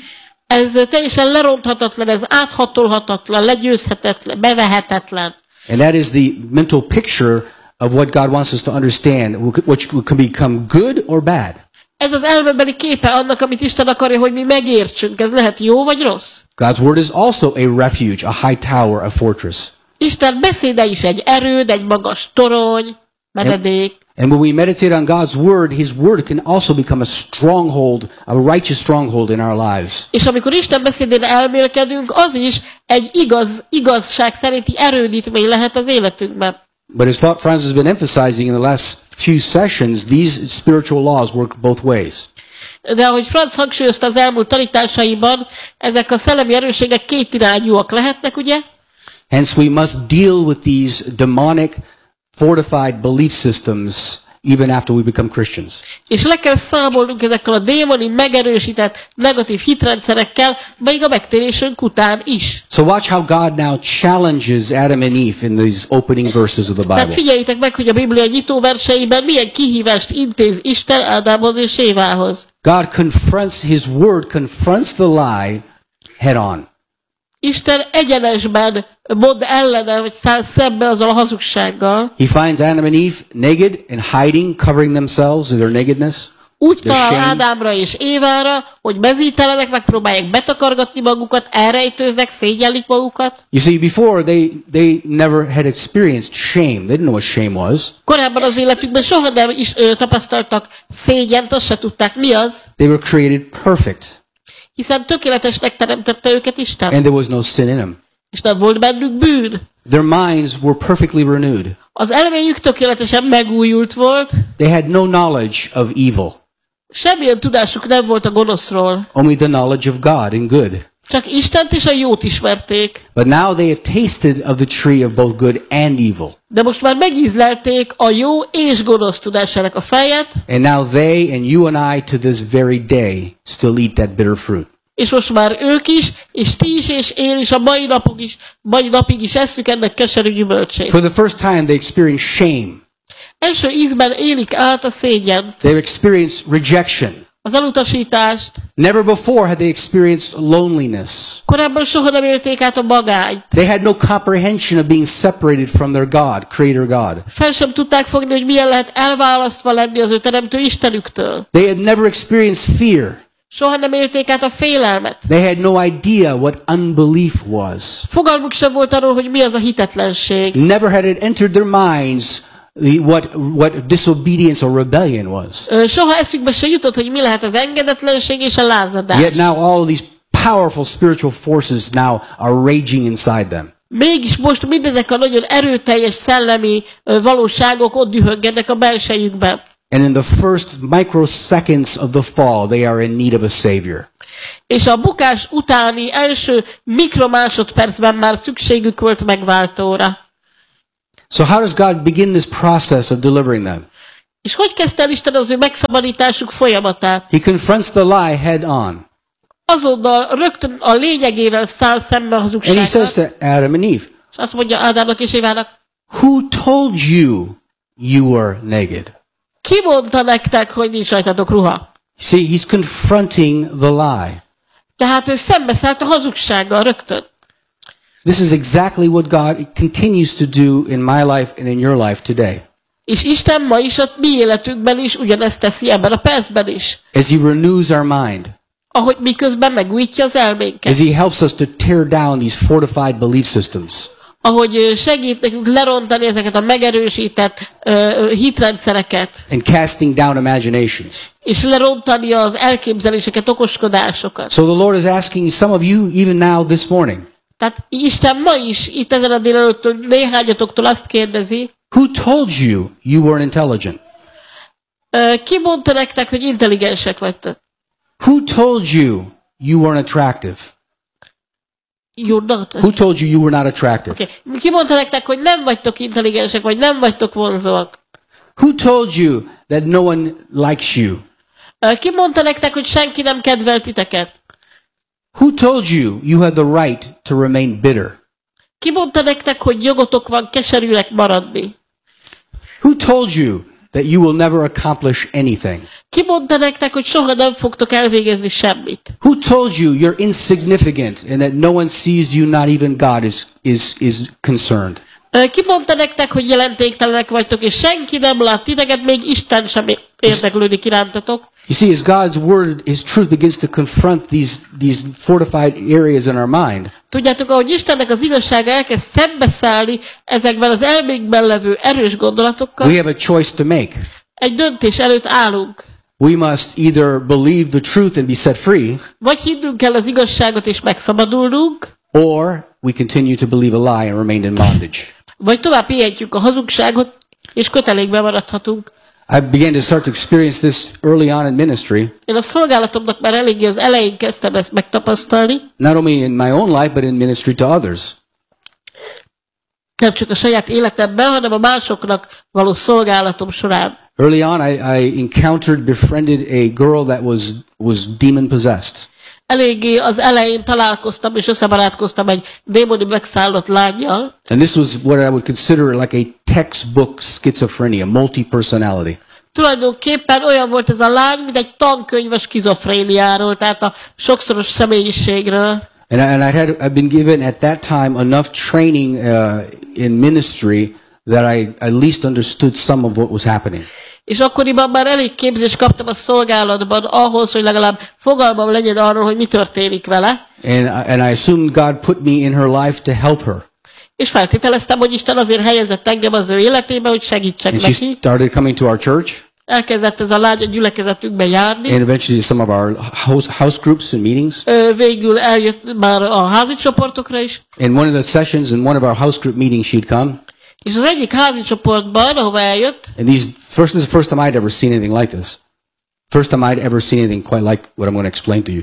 [SPEAKER 1] Ez teljesen leronthatatlan, ez áthatolhatatlan, legyőzhetetlen, bevehetetlen.
[SPEAKER 2] And that is the mental picture of what God wants us to understand, which can become good or bad.
[SPEAKER 1] Ez az elmebeli képe annak, amit Isten akarja, hogy mi megértsünk. Ez lehet jó vagy rossz.
[SPEAKER 2] God's word is also a refuge, a high tower, a fortress.
[SPEAKER 1] Isten beszéde is egy erőd, egy magas torony, menedék.
[SPEAKER 2] And when we meditate on God's word, His word can also become a stronghold, a righteous stronghold in our lives.
[SPEAKER 1] És amikor Isten beszédén elmélkedünk, az is egy igazság szerinti erődítmény lehet az életünkben.
[SPEAKER 2] But as Franz has been emphasizing in the last few sessions, these spiritual laws work both ways.
[SPEAKER 1] De ahogy Franz hangsúlyozta az elmúlt tanításaiban, ezek a szellemi erősségek kétirányúak lehetnek, ugye?
[SPEAKER 2] Hence we must deal with these demonic, fortified belief systems even after we become Christians.
[SPEAKER 1] És le kell számolnunk ezekkel a démoni, megerősített, negatív hitrendszerekkel, még a megtérésünk után is.
[SPEAKER 2] So watch how God now challenges Adam and Eve in these opening verses of the Bible.
[SPEAKER 1] Tehát figyeljétek meg, hogy a Biblia nyitó verseiben milyen kihívást intéz Isten Ádámhoz és Évához.
[SPEAKER 2] God confronts, His word confronts the lie head on.
[SPEAKER 1] Isten egyenesben mond ellene, vagy száll szembe azzal a hazugsággal.
[SPEAKER 2] He finds Adam and Eve naked and hiding, covering themselves in their nakedness.
[SPEAKER 1] Úgy talál Ádámra és Évára, hogy mezítelenek, megpróbálják betakargatni magukat, elrejtőznek, szégyellik magukat.
[SPEAKER 2] You see, before they never had experienced shame. They didn't know what shame was.
[SPEAKER 1] Korábban az életükben soha nem is tapasztaltak szégyent, azt se tudták, mi az.
[SPEAKER 2] They were created perfect.
[SPEAKER 1] Hiszen tökéletesnek teremtette őket Isten.
[SPEAKER 2] And there was no sin in them.
[SPEAKER 1] És nem volt bennük bűn.
[SPEAKER 2] Their minds were perfectly renewed.
[SPEAKER 1] Az elméjük tökéletesen megújult volt.
[SPEAKER 2] They had no knowledge of evil.
[SPEAKER 1] Semmilyen tudásuk nem volt a gonoszról.
[SPEAKER 2] Only the knowledge of God and good.
[SPEAKER 1] Csak Istent és a jót ismerték.
[SPEAKER 2] But now they have tasted of the tree of both good and evil.
[SPEAKER 1] De most már megízlelték a jó és gonosz tudásának a fejet.
[SPEAKER 2] And now they and you and I to this very day still eat that bitter fruit.
[SPEAKER 1] És most már ők is, és ti is, és én is a mai napig is esszük ennek keserű gyümölcsét.
[SPEAKER 2] For the first time they experience shame.
[SPEAKER 1] Első ízben élik át a szégyent.
[SPEAKER 2] They've experienced rejection.
[SPEAKER 1] Az elutasítást.
[SPEAKER 2] Never before had they experienced loneliness.
[SPEAKER 1] Korábban soha nem élték át a magányt.
[SPEAKER 2] They had no comprehension of being separated from their God, Creator God.
[SPEAKER 1] Fel sem tudták fogni, hogy milyen lehet elválasztva lenni az ő teremtő Istenüktől.
[SPEAKER 2] They had never experienced fear.
[SPEAKER 1] Soha nem élték át a félelmet.
[SPEAKER 2] They had no idea what unbelief was.
[SPEAKER 1] Fogalmuk sem volt arról, hogy mi az a hitetlenség.
[SPEAKER 2] Never had it entered their minds what disobedience or rebellion was.
[SPEAKER 1] Soha eszükbe se jutott, hogy mi lehet az engedetlenség és a lázadás.
[SPEAKER 2] Yet now all of these powerful spiritual forces now are raging inside them.
[SPEAKER 1] Mégis most mindezek a nagyon erőteljes szellemi valóságok ott dühöngednek a belsejükben.
[SPEAKER 2] And in the first microseconds of the fall, they are in need of a Savior.
[SPEAKER 1] És a bukás utáni első mikromásodpercben már szükségük volt megváltóra.
[SPEAKER 2] So how does God begin this process of delivering them?
[SPEAKER 1] És hogy kezdte el Isten az ő megszabadításuk folyamatát?
[SPEAKER 2] He confronts the lie head on.
[SPEAKER 1] Azonnal rögtön a lényegével száll szembe a
[SPEAKER 2] And he says
[SPEAKER 1] hazugsággal.
[SPEAKER 2] to Adam and Eve,
[SPEAKER 1] És azt mondja Ádámnak és Évának,
[SPEAKER 2] who told you you were naked?
[SPEAKER 1] ki mondta nektek, hogy nincs rajtatok ruha?
[SPEAKER 2] See, he's confronting the lie.
[SPEAKER 1] Tehát ő szembeszállt a hazugsággal rögtön.
[SPEAKER 2] This is exactly what God continues to do in my life and in your life today.
[SPEAKER 1] És Isten ma is a mi életünkben is ugyanezt teszi ebben a percben is.
[SPEAKER 2] As he renews our mind,
[SPEAKER 1] Ahogy miközben megújítja az elménket.
[SPEAKER 2] as he helps us to tear down these fortified belief systems.
[SPEAKER 1] Ahogy segít nekünk lerontani ezeket a megerősített hitrendszereket.
[SPEAKER 2] And casting down imaginations.
[SPEAKER 1] És lerontani az elképzeléseket, okoskodásokat.
[SPEAKER 2] So the Lord is asking some of you, even now this morning,
[SPEAKER 1] Tehát Isten ma is itt ezen a délelőttől néhányatoktól azt kérdezi,
[SPEAKER 2] who told you you were intelligent?
[SPEAKER 1] ki mondta nektek, hogy intelligensek vagytok?
[SPEAKER 2] Who told you you weren't attractive?
[SPEAKER 1] You're not.
[SPEAKER 2] Who told you you were not attractive?
[SPEAKER 1] Okay. Ki mondta nektek, hogy nem vagytok intelligensek, vagy nem vagytok vonzóak?
[SPEAKER 2] Who told you that no one likes you?
[SPEAKER 1] Ki mondta nektek, hogy senki nem kedvel titeket?
[SPEAKER 2] Who told you you had the right to remain bitter?
[SPEAKER 1] Ki mondta nektek, hogy jogotok van keserűnek maradni?
[SPEAKER 2] Who told you that you will never accomplish anything?
[SPEAKER 1] Ki mondta nektek, hogy soha nem fogtok elvégezni semmit?
[SPEAKER 2] Who told you you're insignificant and that no one sees you, not even God is concerned?
[SPEAKER 1] Ki mondta nektek, hogy jelentéktelenek vagytok, és senki nem lát titeket, még Isten sem érdeklődik irántatok?
[SPEAKER 2] You see, as God's word, his truth begins to confront these fortified areas in our mind,
[SPEAKER 1] Tudjátok, ahogy Istennek az igazsága elkezd szembeszállni ezekben az elmékben levő erős gondolatokkal,
[SPEAKER 2] we have a choice to make.
[SPEAKER 1] egy döntés előtt állunk.
[SPEAKER 2] We must either believe the truth and be set free,
[SPEAKER 1] Vagy hinnünk kell az igazságot és megszabadulnunk,
[SPEAKER 2] or we continue to believe a lie and remain in bondage.
[SPEAKER 1] vagy tovább hihetjük a hazugságot, és kötelékben maradhatunk.
[SPEAKER 2] I began to start to experience this early on in ministry,
[SPEAKER 1] Én a szolgálatomnak már eléggé az elején kezdtem ezt megtapasztalni,
[SPEAKER 2] not only in my own life, but in ministry to others.
[SPEAKER 1] nem csak a saját életemben, hanem a másoknak való szolgálatom során.
[SPEAKER 2] Early on, I encountered, befriended a girl that was demon possessed.
[SPEAKER 1] Eléggé az elején találkoztam és összebarátkoztam egy démoni megszállott lánnyal,
[SPEAKER 2] And this was what I would consider like a textbook schizophrenia, multi-personality.
[SPEAKER 1] Tulajdonképpen olyan volt ez a lány, mint egy tankönyv a skizofréniáról, tehát a sokszoros személyiségről.
[SPEAKER 2] And I'd been given at that time enough training in ministry that I at least understood some of what was happening.
[SPEAKER 1] És akkoriban már elég képzést kaptam a szolgálatban ahhoz, hogy legalább fogalmam legyen arról, hogy mi történik vele.
[SPEAKER 2] And I assumed God put me in her life to help her.
[SPEAKER 1] És feltételeztem, hogy Isten azért helyezett engem az ő életébe, hogy segítsek
[SPEAKER 2] And she
[SPEAKER 1] neki.
[SPEAKER 2] started coming to our church
[SPEAKER 1] Elkezdett ez a lány a gyülekezetünkbe járni.
[SPEAKER 2] and eventually some of our house groups and meetings.
[SPEAKER 1] Végül eljött már a házi csoportokra is.
[SPEAKER 2] In one of the sessions, in one of our house group meetings, she'd come.
[SPEAKER 1] És az egyik házi csoportban, ahova eljött,
[SPEAKER 2] And this is the first time I'd ever seen anything like this. First time I'd ever seen anything quite like what I'm going to explain to you.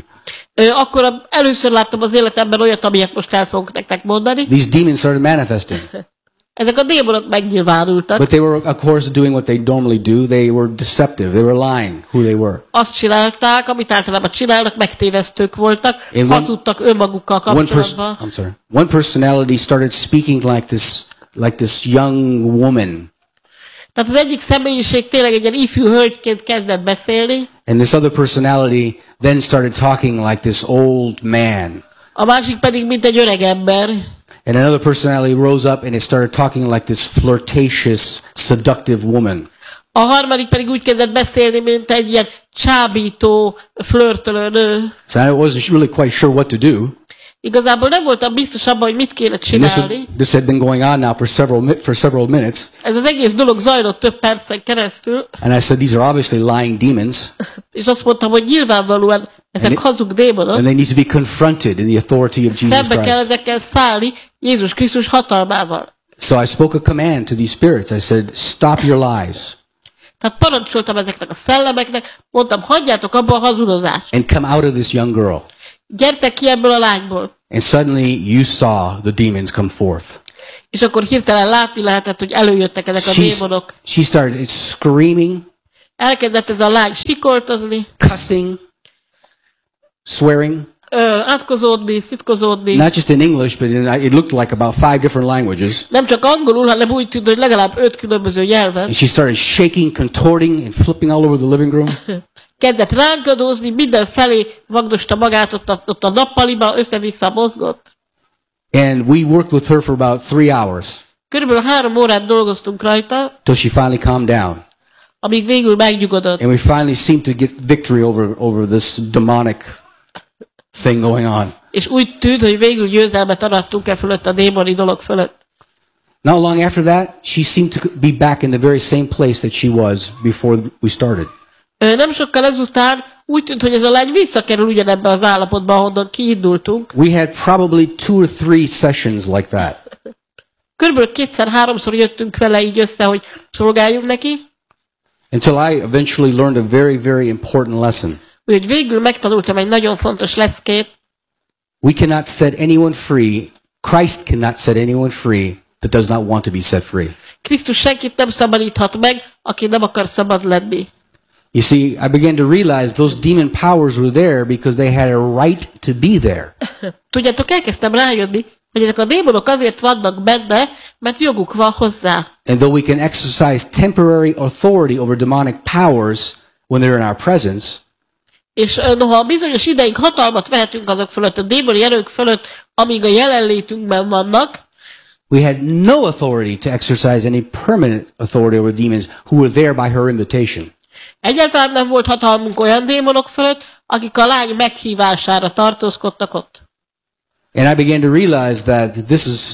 [SPEAKER 1] akkor először láttam az életemben olyat, amilyet most el fogok nektek mondani.
[SPEAKER 2] These demons started manifesting.
[SPEAKER 1] Ezek a démonok megnyilvánultak.
[SPEAKER 2] But they were, of course, doing what they normally do. They were deceptive. They were lying who they were.
[SPEAKER 1] Azt csinálták, amit általában csinálnak, megtévesztők voltak,
[SPEAKER 2] And
[SPEAKER 1] hazudtak önmagukkal kapcsolatban.
[SPEAKER 2] One personality started speaking like this young woman.
[SPEAKER 1] Tehát az egyik személyiség tényleg egy ilyen ifjú hölgyként kezdett beszélni,
[SPEAKER 2] And this other personality then started talking like this old man.
[SPEAKER 1] a másik pedig mint egy öreg ember.
[SPEAKER 2] And another personality rose up and it started talking like this flirtatious, seductive woman.
[SPEAKER 1] A harmadik pedig úgy kezdett beszélni, mint egy ilyen csábító, flörtölő nő.
[SPEAKER 2] So I wasn't really quite sure what to do.
[SPEAKER 1] Igazából nem voltam biztos abban, hogy mit kéne
[SPEAKER 2] And
[SPEAKER 1] csinálni.
[SPEAKER 2] this had been going on now for several minutes.
[SPEAKER 1] Ez az egész dolog zajlott több percen keresztül,
[SPEAKER 2] And I said, these are obviously lying demons.
[SPEAKER 1] és azt mondtam, hogy nyilvánvalóan Ezek hazug démonok.
[SPEAKER 2] And they need to be confronted in the authority of Jesus
[SPEAKER 1] Szembe kell
[SPEAKER 2] Christ.
[SPEAKER 1] ezekkel szállni Jézus Krisztus hatalmával.
[SPEAKER 2] So I spoke a command to these spirits. I said, stop your lies
[SPEAKER 1] Tehát parancsoltam ezeknek a szellemeknek, mondtam, hagyjátok abba a hazudozást.
[SPEAKER 2] and come out of this young girl.
[SPEAKER 1] Gyertek ki ebből a lányból.
[SPEAKER 2] And suddenly you saw the demons come forth.
[SPEAKER 1] És akkor hirtelen látni lehetett, hogy előjöttek ezek a démonok.
[SPEAKER 2] She started screaming,
[SPEAKER 1] Elkezdett ez a lány sikoltozni,
[SPEAKER 2] cussing, swearing.
[SPEAKER 1] átkozódni, szitkozódni.
[SPEAKER 2] Not just in English, but it looked like about 5 different languages.
[SPEAKER 1] Nem csak angolul, hanem úgy tűnt, hogy legalább 5 különböző nyelven.
[SPEAKER 2] And she started shaking, contorting, and flipping all over the living room.
[SPEAKER 1] Kezdett ránkadózni, mindenfelé vagdosta magát ott a nappaliba, össze-vissza mozgott.
[SPEAKER 2] And we worked with her for about 3 hours
[SPEAKER 1] Körülbelül 3 órát dolgoztunk rajta,
[SPEAKER 2] till she finally calmed down.
[SPEAKER 1] amíg végül megnyugodott.
[SPEAKER 2] And we finally seemed to get victory over this demonic thing going on.
[SPEAKER 1] És úgy tűnt, hogy végül győzelmet arattunk fölött a démoni dolog fölött.
[SPEAKER 2] Not long after that, she seemed to be back in the very same place that she was before we started.
[SPEAKER 1] Nem sokkal ezután úgy tűnt, hogy ez a lány visszakerül ugyanebbe az állapotba, ahonnan kiindultunk.
[SPEAKER 2] We had probably 2 or 3 sessions like that.
[SPEAKER 1] Körülbelül 2-3-szor jöttünk vele így össze, hogy szolgáljunk neki.
[SPEAKER 2] Until I eventually learned a very, very important lesson.
[SPEAKER 1] Úgyhogy végül megtanultam egy nagyon fontos leckét.
[SPEAKER 2] We cannot set anyone free. Christ cannot set anyone free that does not want to be set free.
[SPEAKER 1] Krisztus senkit nem szabadíthat meg, aki nem akar szabad lenni.
[SPEAKER 2] You see, I began to realize those demon powers were there because they had a right to be there.
[SPEAKER 1] Tudjátok, elkezdtem rájönni, hogy ezek a démonok azért vannak benne, mert joguk van hozzá.
[SPEAKER 2] And though we can exercise temporary authority over demonic powers when they're in our presence,
[SPEAKER 1] És noha bizonyos ideig hatalmat vehetünk azok fölött, a démoni erők fölött, amíg a jelenlétünkben vannak,
[SPEAKER 2] we had no authority to exercise any permanent authority over demons who were there by her invitation.
[SPEAKER 1] egyáltalán nem volt hatalmunk olyan démonok fölött, akik a lány meghívására tartózkodtak ott.
[SPEAKER 2] And I began to realize that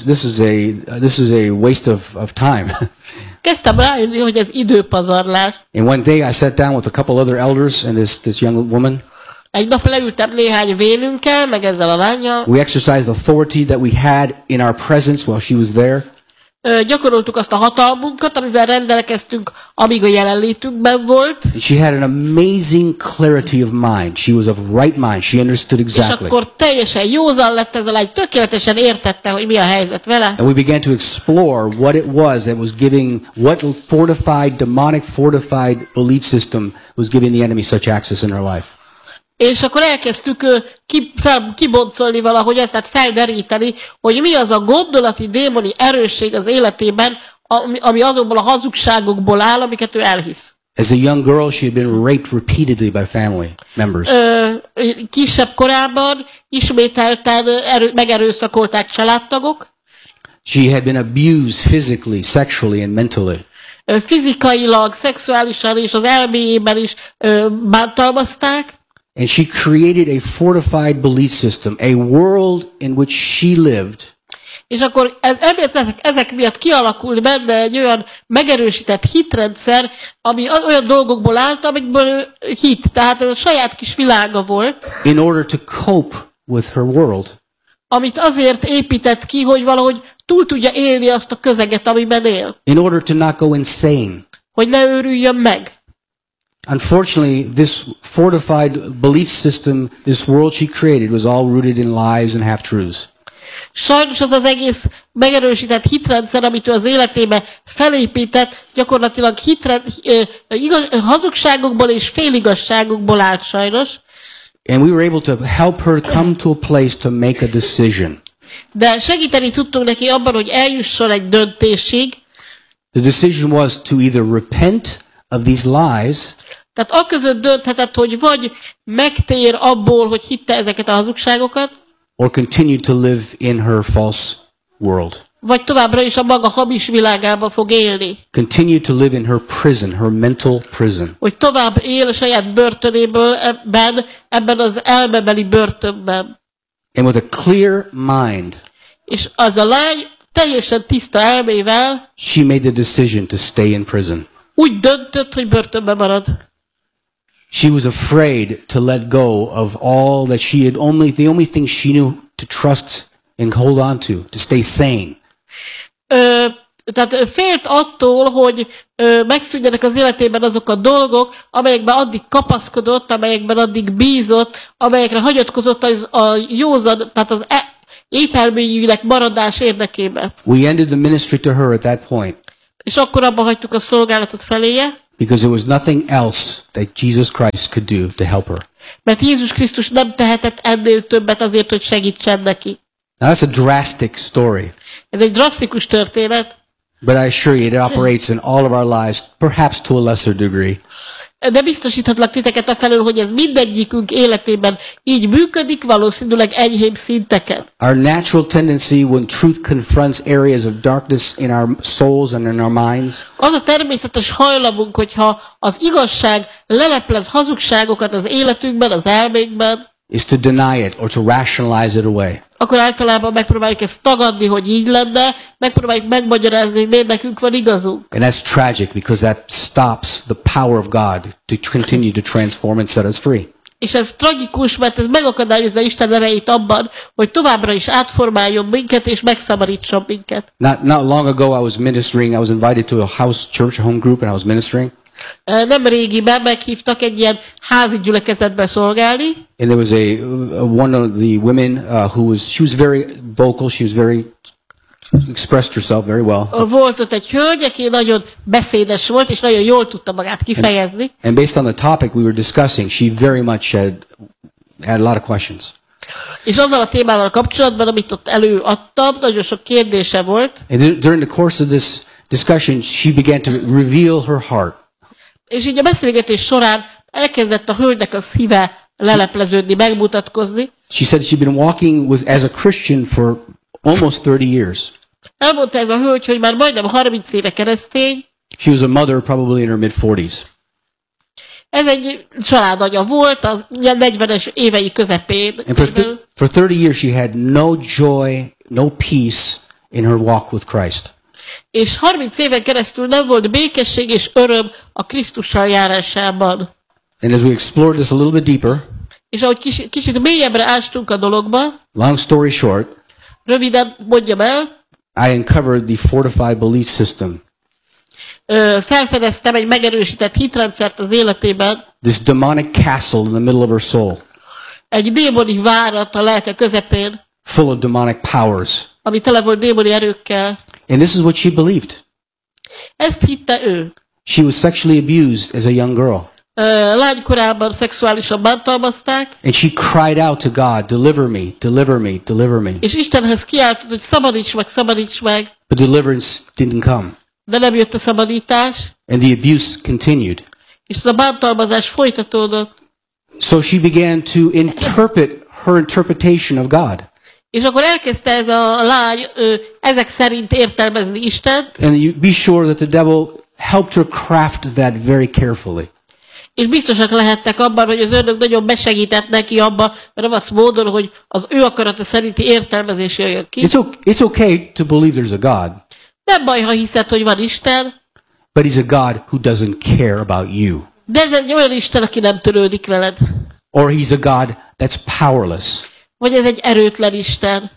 [SPEAKER 2] this is a waste of time.
[SPEAKER 1] Kezdtem rájönni, hogy ez időpazarlás.
[SPEAKER 2] And one day I sat down with a couple other elders and this young woman.
[SPEAKER 1] Egy nap leültem néhány vélünkkel, meg ezzel a lánnyal.
[SPEAKER 2] We exercised authority that we had in our presence while she was there.
[SPEAKER 1] Gyakoroltuk azt a hatalmunkat, amivel rendelkeztünk, amíg a jelenlétünkben volt.
[SPEAKER 2] And she had an amazing clarity of mind. She was of right mind. She understood
[SPEAKER 1] És
[SPEAKER 2] exactly.
[SPEAKER 1] akkor teljesen józan lett ez a lány, tökéletesen értette, hogy mi a helyzet vele.
[SPEAKER 2] And we began to explore what it was that was giving, what demonic fortified belief system was giving the enemy such access in her life.
[SPEAKER 1] És akkor elkezdtük kiboncolni valahogy ezt, tehát felderíteni, hogy mi az a gondolati démoni erősség az életében, ami azokból a hazugságokból áll, amiket ő elhisz.
[SPEAKER 2] As a young girl, she had been raped repeatedly by family members.
[SPEAKER 1] Kisebb korában ismételten megerőszakolták családtagok.
[SPEAKER 2] She had been abused physically, sexually, and mentally.
[SPEAKER 1] Fizikailag, szexuálisan és az elméjében is bántalmazták.
[SPEAKER 2] And she created a fortified belief system, a world in which she lived.
[SPEAKER 1] És akkor ezek miatt kialakult benne egy olyan megerősített hitrendszer, ami olyan dolgokból állt, amikből ő hit. Tehát ez a saját kis világa volt.
[SPEAKER 2] In order to cope with her world.
[SPEAKER 1] Amit azért épített ki, hogy valahogy túl tudja élni azt a közeget, amiben él.
[SPEAKER 2] In order to not go insane.
[SPEAKER 1] Hogy ne őrüljön meg.
[SPEAKER 2] Unfortunately, this fortified belief system, this world she created was all rooted in lies and half-truths.
[SPEAKER 1] Sajnos az az egész megerősített hitrendszer, amit ő az életébe felépített, gyakorlatilag hazugságokból és féligasságokból állt sajnos.
[SPEAKER 2] And we were able to help her come to a place to make a decision.
[SPEAKER 1] De segíteni tudtunk neki abban, hogy eljusson egy döntésig.
[SPEAKER 2] The decision was to either repent of these lies,
[SPEAKER 1] tehát aközött dönthetett, hogy vagy megtér abból, hogy hitte ezeket a hazugságokat,
[SPEAKER 2] or continue to live in her false world.
[SPEAKER 1] Vagy továbbra is a maga hamis világában fog élni.
[SPEAKER 2] Continue to live in her prison, her mental prison.
[SPEAKER 1] Hogy tovább él a saját börtönéből ebben az elmebeli börtönben.
[SPEAKER 2] And with a clear mind,
[SPEAKER 1] és az a lány teljesen tiszta elmével
[SPEAKER 2] she made the decision to stay in prison.
[SPEAKER 1] úgy döntött, hogy börtönben marad.
[SPEAKER 2] She was afraid to let go of all that she had the only thing she knew to trust and hold on to stay sane.
[SPEAKER 1] Tehát félt attól, hogy megszűnjenek az életében azok a dolgok, amelyekben addig kapaszkodott, amelyekben addig bízott, amelyekre hagyatkozott a józan, tehát az ételményűnek maradás érdekében.
[SPEAKER 2] We ended the ministry to her at that point.
[SPEAKER 1] És akkor abba hagytuk a szolgálatot feléje.
[SPEAKER 2] Because there was nothing else that Jesus Christ could do to help her.
[SPEAKER 1] Mert Jézus Krisztus nem tehetett ennél többet azért, hogy segítsen neki.
[SPEAKER 2] Now that's a drastic story.
[SPEAKER 1] Ez egy drasztikus történet.
[SPEAKER 2] But I assure you, it operates in all of our lives, perhaps to a lesser degree.
[SPEAKER 1] De biztosíthatlak titeket afelől, hogy ez mindegyikünk életében így működik, valószínűleg enyhébb szinteken.
[SPEAKER 2] Our natural tendency when truth confronts areas of darkness in our souls and in our minds
[SPEAKER 1] Az a természetes hajlamunk, hogyha az igazság leleplez hazugságokat az életünkben, az elménkben,
[SPEAKER 2] is to deny it or to rationalize it away.
[SPEAKER 1] akkor általában megpróbáljuk ezt tagadni, hogy így lenne, megpróbáljuk megmagyarázni, hogy miért nekünk van igazunk.
[SPEAKER 2] And that's tragic because that stops the power of God to continue to transform and set us free.
[SPEAKER 1] És ez tragikus, mert ez megakadályozza Isten erejét abban, hogy továbbra is átformáljon minket, és megszabadítson minket.
[SPEAKER 2] Not long ago I was ministering, I was invited to a house church, a home group, and I was ministering.
[SPEAKER 1] Nem régiben meghívtak egy ilyen házi gyülekezetbe szolgálni.
[SPEAKER 2] And there was one of the women she was very vocal, she was very expressed herself very well.
[SPEAKER 1] Volt ott egy hölgy, aki nagyon beszédes volt, és nagyon jól tudta magát kifejezni.
[SPEAKER 2] And based on the topic we were discussing, she very much had a lot of questions.
[SPEAKER 1] És azzal a témával kapcsolatban, amit ott előadtam, nagyon sok kérdése volt.
[SPEAKER 2] And during the course of this discussion, she began to reveal her heart.
[SPEAKER 1] És így a beszélgetés során elkezdett a hölgynek a szíve lelepleződni, megmutatkozni.
[SPEAKER 2] She said she'd been walking as a Christian for almost 30 years.
[SPEAKER 1] Elmondta ez a hölgy, hogy már majdnem 30 éve keresztény.
[SPEAKER 2] She was a mother probably in her mid-40s.
[SPEAKER 1] Ez egy családanya volt, az 40-es évei közepén.
[SPEAKER 2] And for 30 years she had no joy, no peace in her walk with Christ.
[SPEAKER 1] És 30 éven keresztül nem volt békesség és öröm a Krisztussal járásában.
[SPEAKER 2] And as we explored this a little bit deeper,
[SPEAKER 1] és ahogy kicsit mélyebbre ástunk a dologba,
[SPEAKER 2] long story short,
[SPEAKER 1] röviden mondjam el,
[SPEAKER 2] I uncovered the fortified belief system.
[SPEAKER 1] Felfedeztem egy megerősített hitrendszert az életében.
[SPEAKER 2] This demonic castle in the middle of her soul.
[SPEAKER 1] Egy démoni várat a lelke közepén.
[SPEAKER 2] Full of demonic powers.
[SPEAKER 1] Ami tele volt démoni erőkkel.
[SPEAKER 2] And this is what she believed.
[SPEAKER 1] Ezt hitte ő.
[SPEAKER 2] She was sexually abused as a young girl.
[SPEAKER 1] Lánykorában szexuálisan bántalmazták.
[SPEAKER 2] And she cried out to God, deliver me, deliver me, deliver me.
[SPEAKER 1] És Istenhez kiáltott, hogy szabadíts meg, szabadíts meg.
[SPEAKER 2] But deliverance didn't come.
[SPEAKER 1] De nem jött a szabadítás.
[SPEAKER 2] And the abuse continued.
[SPEAKER 1] És a bántalmazás folytatódott.
[SPEAKER 2] So she began to interpret her interpretation of God.
[SPEAKER 1] És akkor elkezdte ez a lány ezek szerint értelmezni Istent.
[SPEAKER 2] And you be sure that the devil helped her craft that very carefully.
[SPEAKER 1] És biztosak lehettek abban, hogy az ördög nagyon besegített neki abban, ravasz módon, hogy az ő akarata szerinti értelmezés jöjjön ki.
[SPEAKER 2] It's okay to believe there's a God.
[SPEAKER 1] Nem baj, ha hiszed, hogy van Isten.
[SPEAKER 2] But he's a God who doesn't care about you.
[SPEAKER 1] De ez egy olyan Isten, aki nem törődik veled.
[SPEAKER 2] Or he's a God that's powerless.
[SPEAKER 1] Vagy ez egy erőtlen Isten.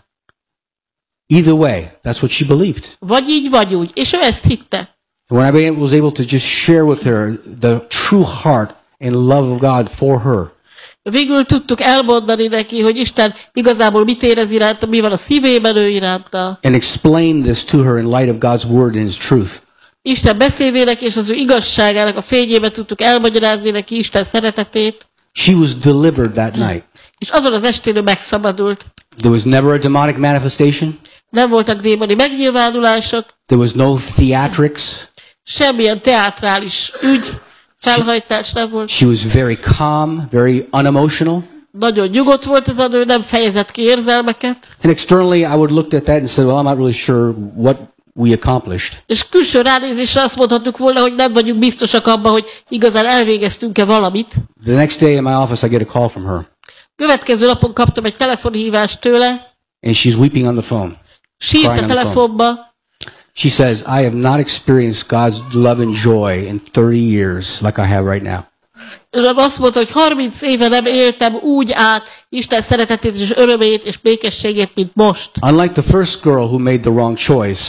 [SPEAKER 2] Either way, that's what she believed.
[SPEAKER 1] Vagy így, vagy úgy. És ő ezt hitte.
[SPEAKER 2] When I was able to just share with her the true heart and love of God for her.
[SPEAKER 1] Végül tudtuk elmondani neki, hogy Isten igazából mit érez iránta, mi van a szívében ő iránta.
[SPEAKER 2] And explain this to her in light of God's word and his truth.
[SPEAKER 1] Isten beszédének és az ő igazságának a fényében tudtuk elmagyarázni neki Isten szeretetét.
[SPEAKER 2] She was delivered that night.
[SPEAKER 1] És azon az estén ő megszabadult.
[SPEAKER 2] There was never a demonic manifestation.
[SPEAKER 1] Nem voltak démoni megnyilvánulások.
[SPEAKER 2] There was no theatrics.
[SPEAKER 1] Semmilyen teátrális ügy, felhajtás nem volt.
[SPEAKER 2] She was very calm, very unemotional.
[SPEAKER 1] Nagyon nyugodt volt ez a nő, nem fejezett ki érzelmeket.
[SPEAKER 2] And externally I would look at that and say, well, I'm not really sure what we accomplished.
[SPEAKER 1] És külső ránézésre azt mondhattuk volna, hogy nem vagyunk biztosak abban, hogy igazán elvégeztünk-e valamit.
[SPEAKER 2] The next day in my office I get a call from her.
[SPEAKER 1] Következő napon kaptam egy telefonhívást tőle.
[SPEAKER 2] And she's weeping on the phone.
[SPEAKER 1] Sírt a telefonba.
[SPEAKER 2] She says, I have not experienced God's love and joy in 30 years like I have right now.
[SPEAKER 1] Azt mondta, hogy 30 éve nem éltem úgy át Isten szeretetét és örömét és békességét, mint most.
[SPEAKER 2] Unlike the first girl who made the wrong choice.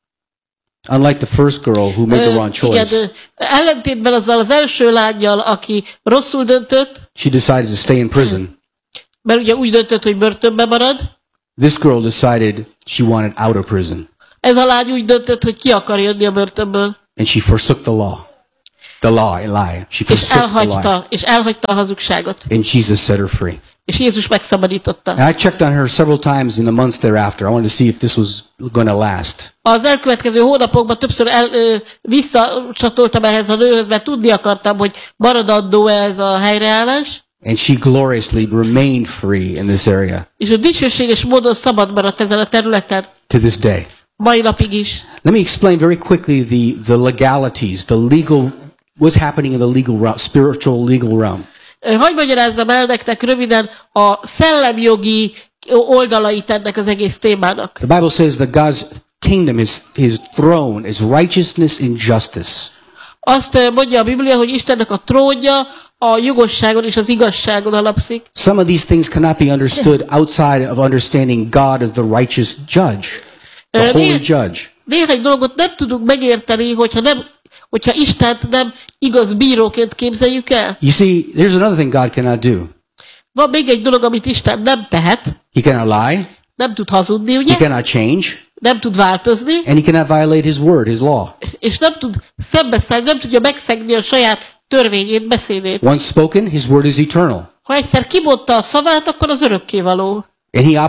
[SPEAKER 2] Unlike the first girl who made the wrong choice.
[SPEAKER 1] Igen, ellentétben azzal az első lányjal, aki rosszul döntött,
[SPEAKER 2] She decided to stay in prison.
[SPEAKER 1] mert ugye úgy döntött, hogy börtönbe marad.
[SPEAKER 2] This girl decided she wanted out of prison.
[SPEAKER 1] Ez a lány úgy döntött, hogy ki akar jönni a börtönből.
[SPEAKER 2] And she forsook the law. The lie. She forsook the lie.
[SPEAKER 1] És elhagyta a hazugságot.
[SPEAKER 2] And Jesus set her free.
[SPEAKER 1] És Jézus megszabadította.
[SPEAKER 2] And I checked on her several times in the months thereafter. I wanted to see if this was going to last.
[SPEAKER 1] Az elkövetkező hónapokban többször visszacsatoltam ehhez a nőhöz, mert tudni akartam, hogy maradandó ez a helyreállás.
[SPEAKER 2] And she gloriously remained free in this area.
[SPEAKER 1] És a dicsőséges módon szabad maradt ezen a területen.
[SPEAKER 2] To this day.
[SPEAKER 1] Mai napig is.
[SPEAKER 2] Let me explain very quickly the legalities, the legal, what's happening in the legal realm, spiritual legal realm.
[SPEAKER 1] Hadd magyarázzam el nektek röviden a szellemjogi oldalait ennek az egész témának.
[SPEAKER 2] The Bible says that God's kingdom, his throne is righteousness and justice.
[SPEAKER 1] Azt mondja a Biblia, hogy Istennek a trónja a jogosságon és az igazságon alapszik.
[SPEAKER 2] Some of these things cannot be understood outside of understanding God as the righteous judge, the holy judge.
[SPEAKER 1] Néhány dolgot nem tudunk megérteni, hogyha Istent nem igaz bíróként képzeljük el.
[SPEAKER 2] You see, there's another thing God cannot do.
[SPEAKER 1] Van még egy dolog, amit Isten nem tehet.
[SPEAKER 2] He cannot lie.
[SPEAKER 1] Nem tud hazudni, ugye?
[SPEAKER 2] He cannot change.
[SPEAKER 1] Nem tud változni.
[SPEAKER 2] And he cannot violate his word, his law.
[SPEAKER 1] És nem tud szembeszállni, nem tudja megszegni a saját törvényét, beszédét.
[SPEAKER 2] Once spoken, his word is eternal.
[SPEAKER 1] Ha egyszer kimondta a szavát, akkor az örökkévaló.
[SPEAKER 2] And he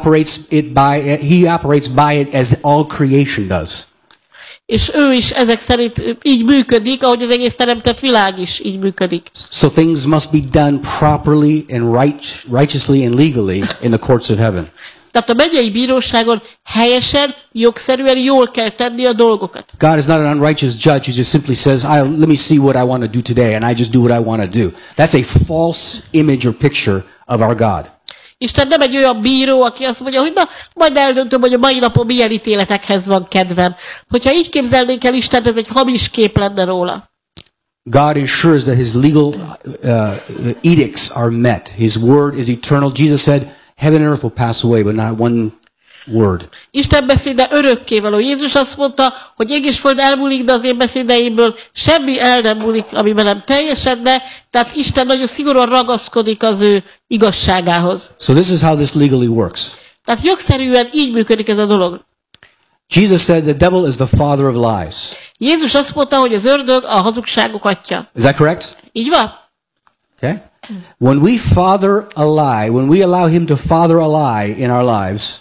[SPEAKER 2] operates by it as all creation does.
[SPEAKER 1] És ő is ezek szerint így működik, ahogy az egész teremtett világ is így működik.
[SPEAKER 2] So things must be done properly and righteously and legally in the courts of heaven.
[SPEAKER 1] Tehát a mennyei bíróságon helyesen, jogszerűen jól kell tenni a dolgokat.
[SPEAKER 2] God is not an unrighteous judge who just simply says, let me see what I want to do today, and I just do what I want to do. That's a false image or picture of our God.
[SPEAKER 1] Isten nem egy olyan bíró, aki azt mondja, hogy na, majd eldöntöm, hogy a mai napon milyen ítéletekhez van kedvem. Hogyha így képzelnénk el Istent, ez egy hamis kép lenne róla.
[SPEAKER 2] God ensures that his legal edicts are met. His word is eternal. Jesus said, heaven and earth will pass away, but not one word.
[SPEAKER 1] Isten beszéde örökkévaló. Jézus azt mondta, hogy ég és föld elmúlik, de az én beszédeimből semmi el nem múlik, amiben nem teljesedne. Tehát Isten nagyon szigorúan ragaszkodik az ő igazságához.
[SPEAKER 2] So this is how this legally works.
[SPEAKER 1] Tehát jogszerűen így működik ez a dolog.
[SPEAKER 2] Jesus said the devil is the father of lies.
[SPEAKER 1] Jézus azt mondta, hogy az ördög a hazugságok atya.
[SPEAKER 2] Is that correct?
[SPEAKER 1] Így van?
[SPEAKER 2] Okay. When we father a lie, when we allow him to father a lie in our lives,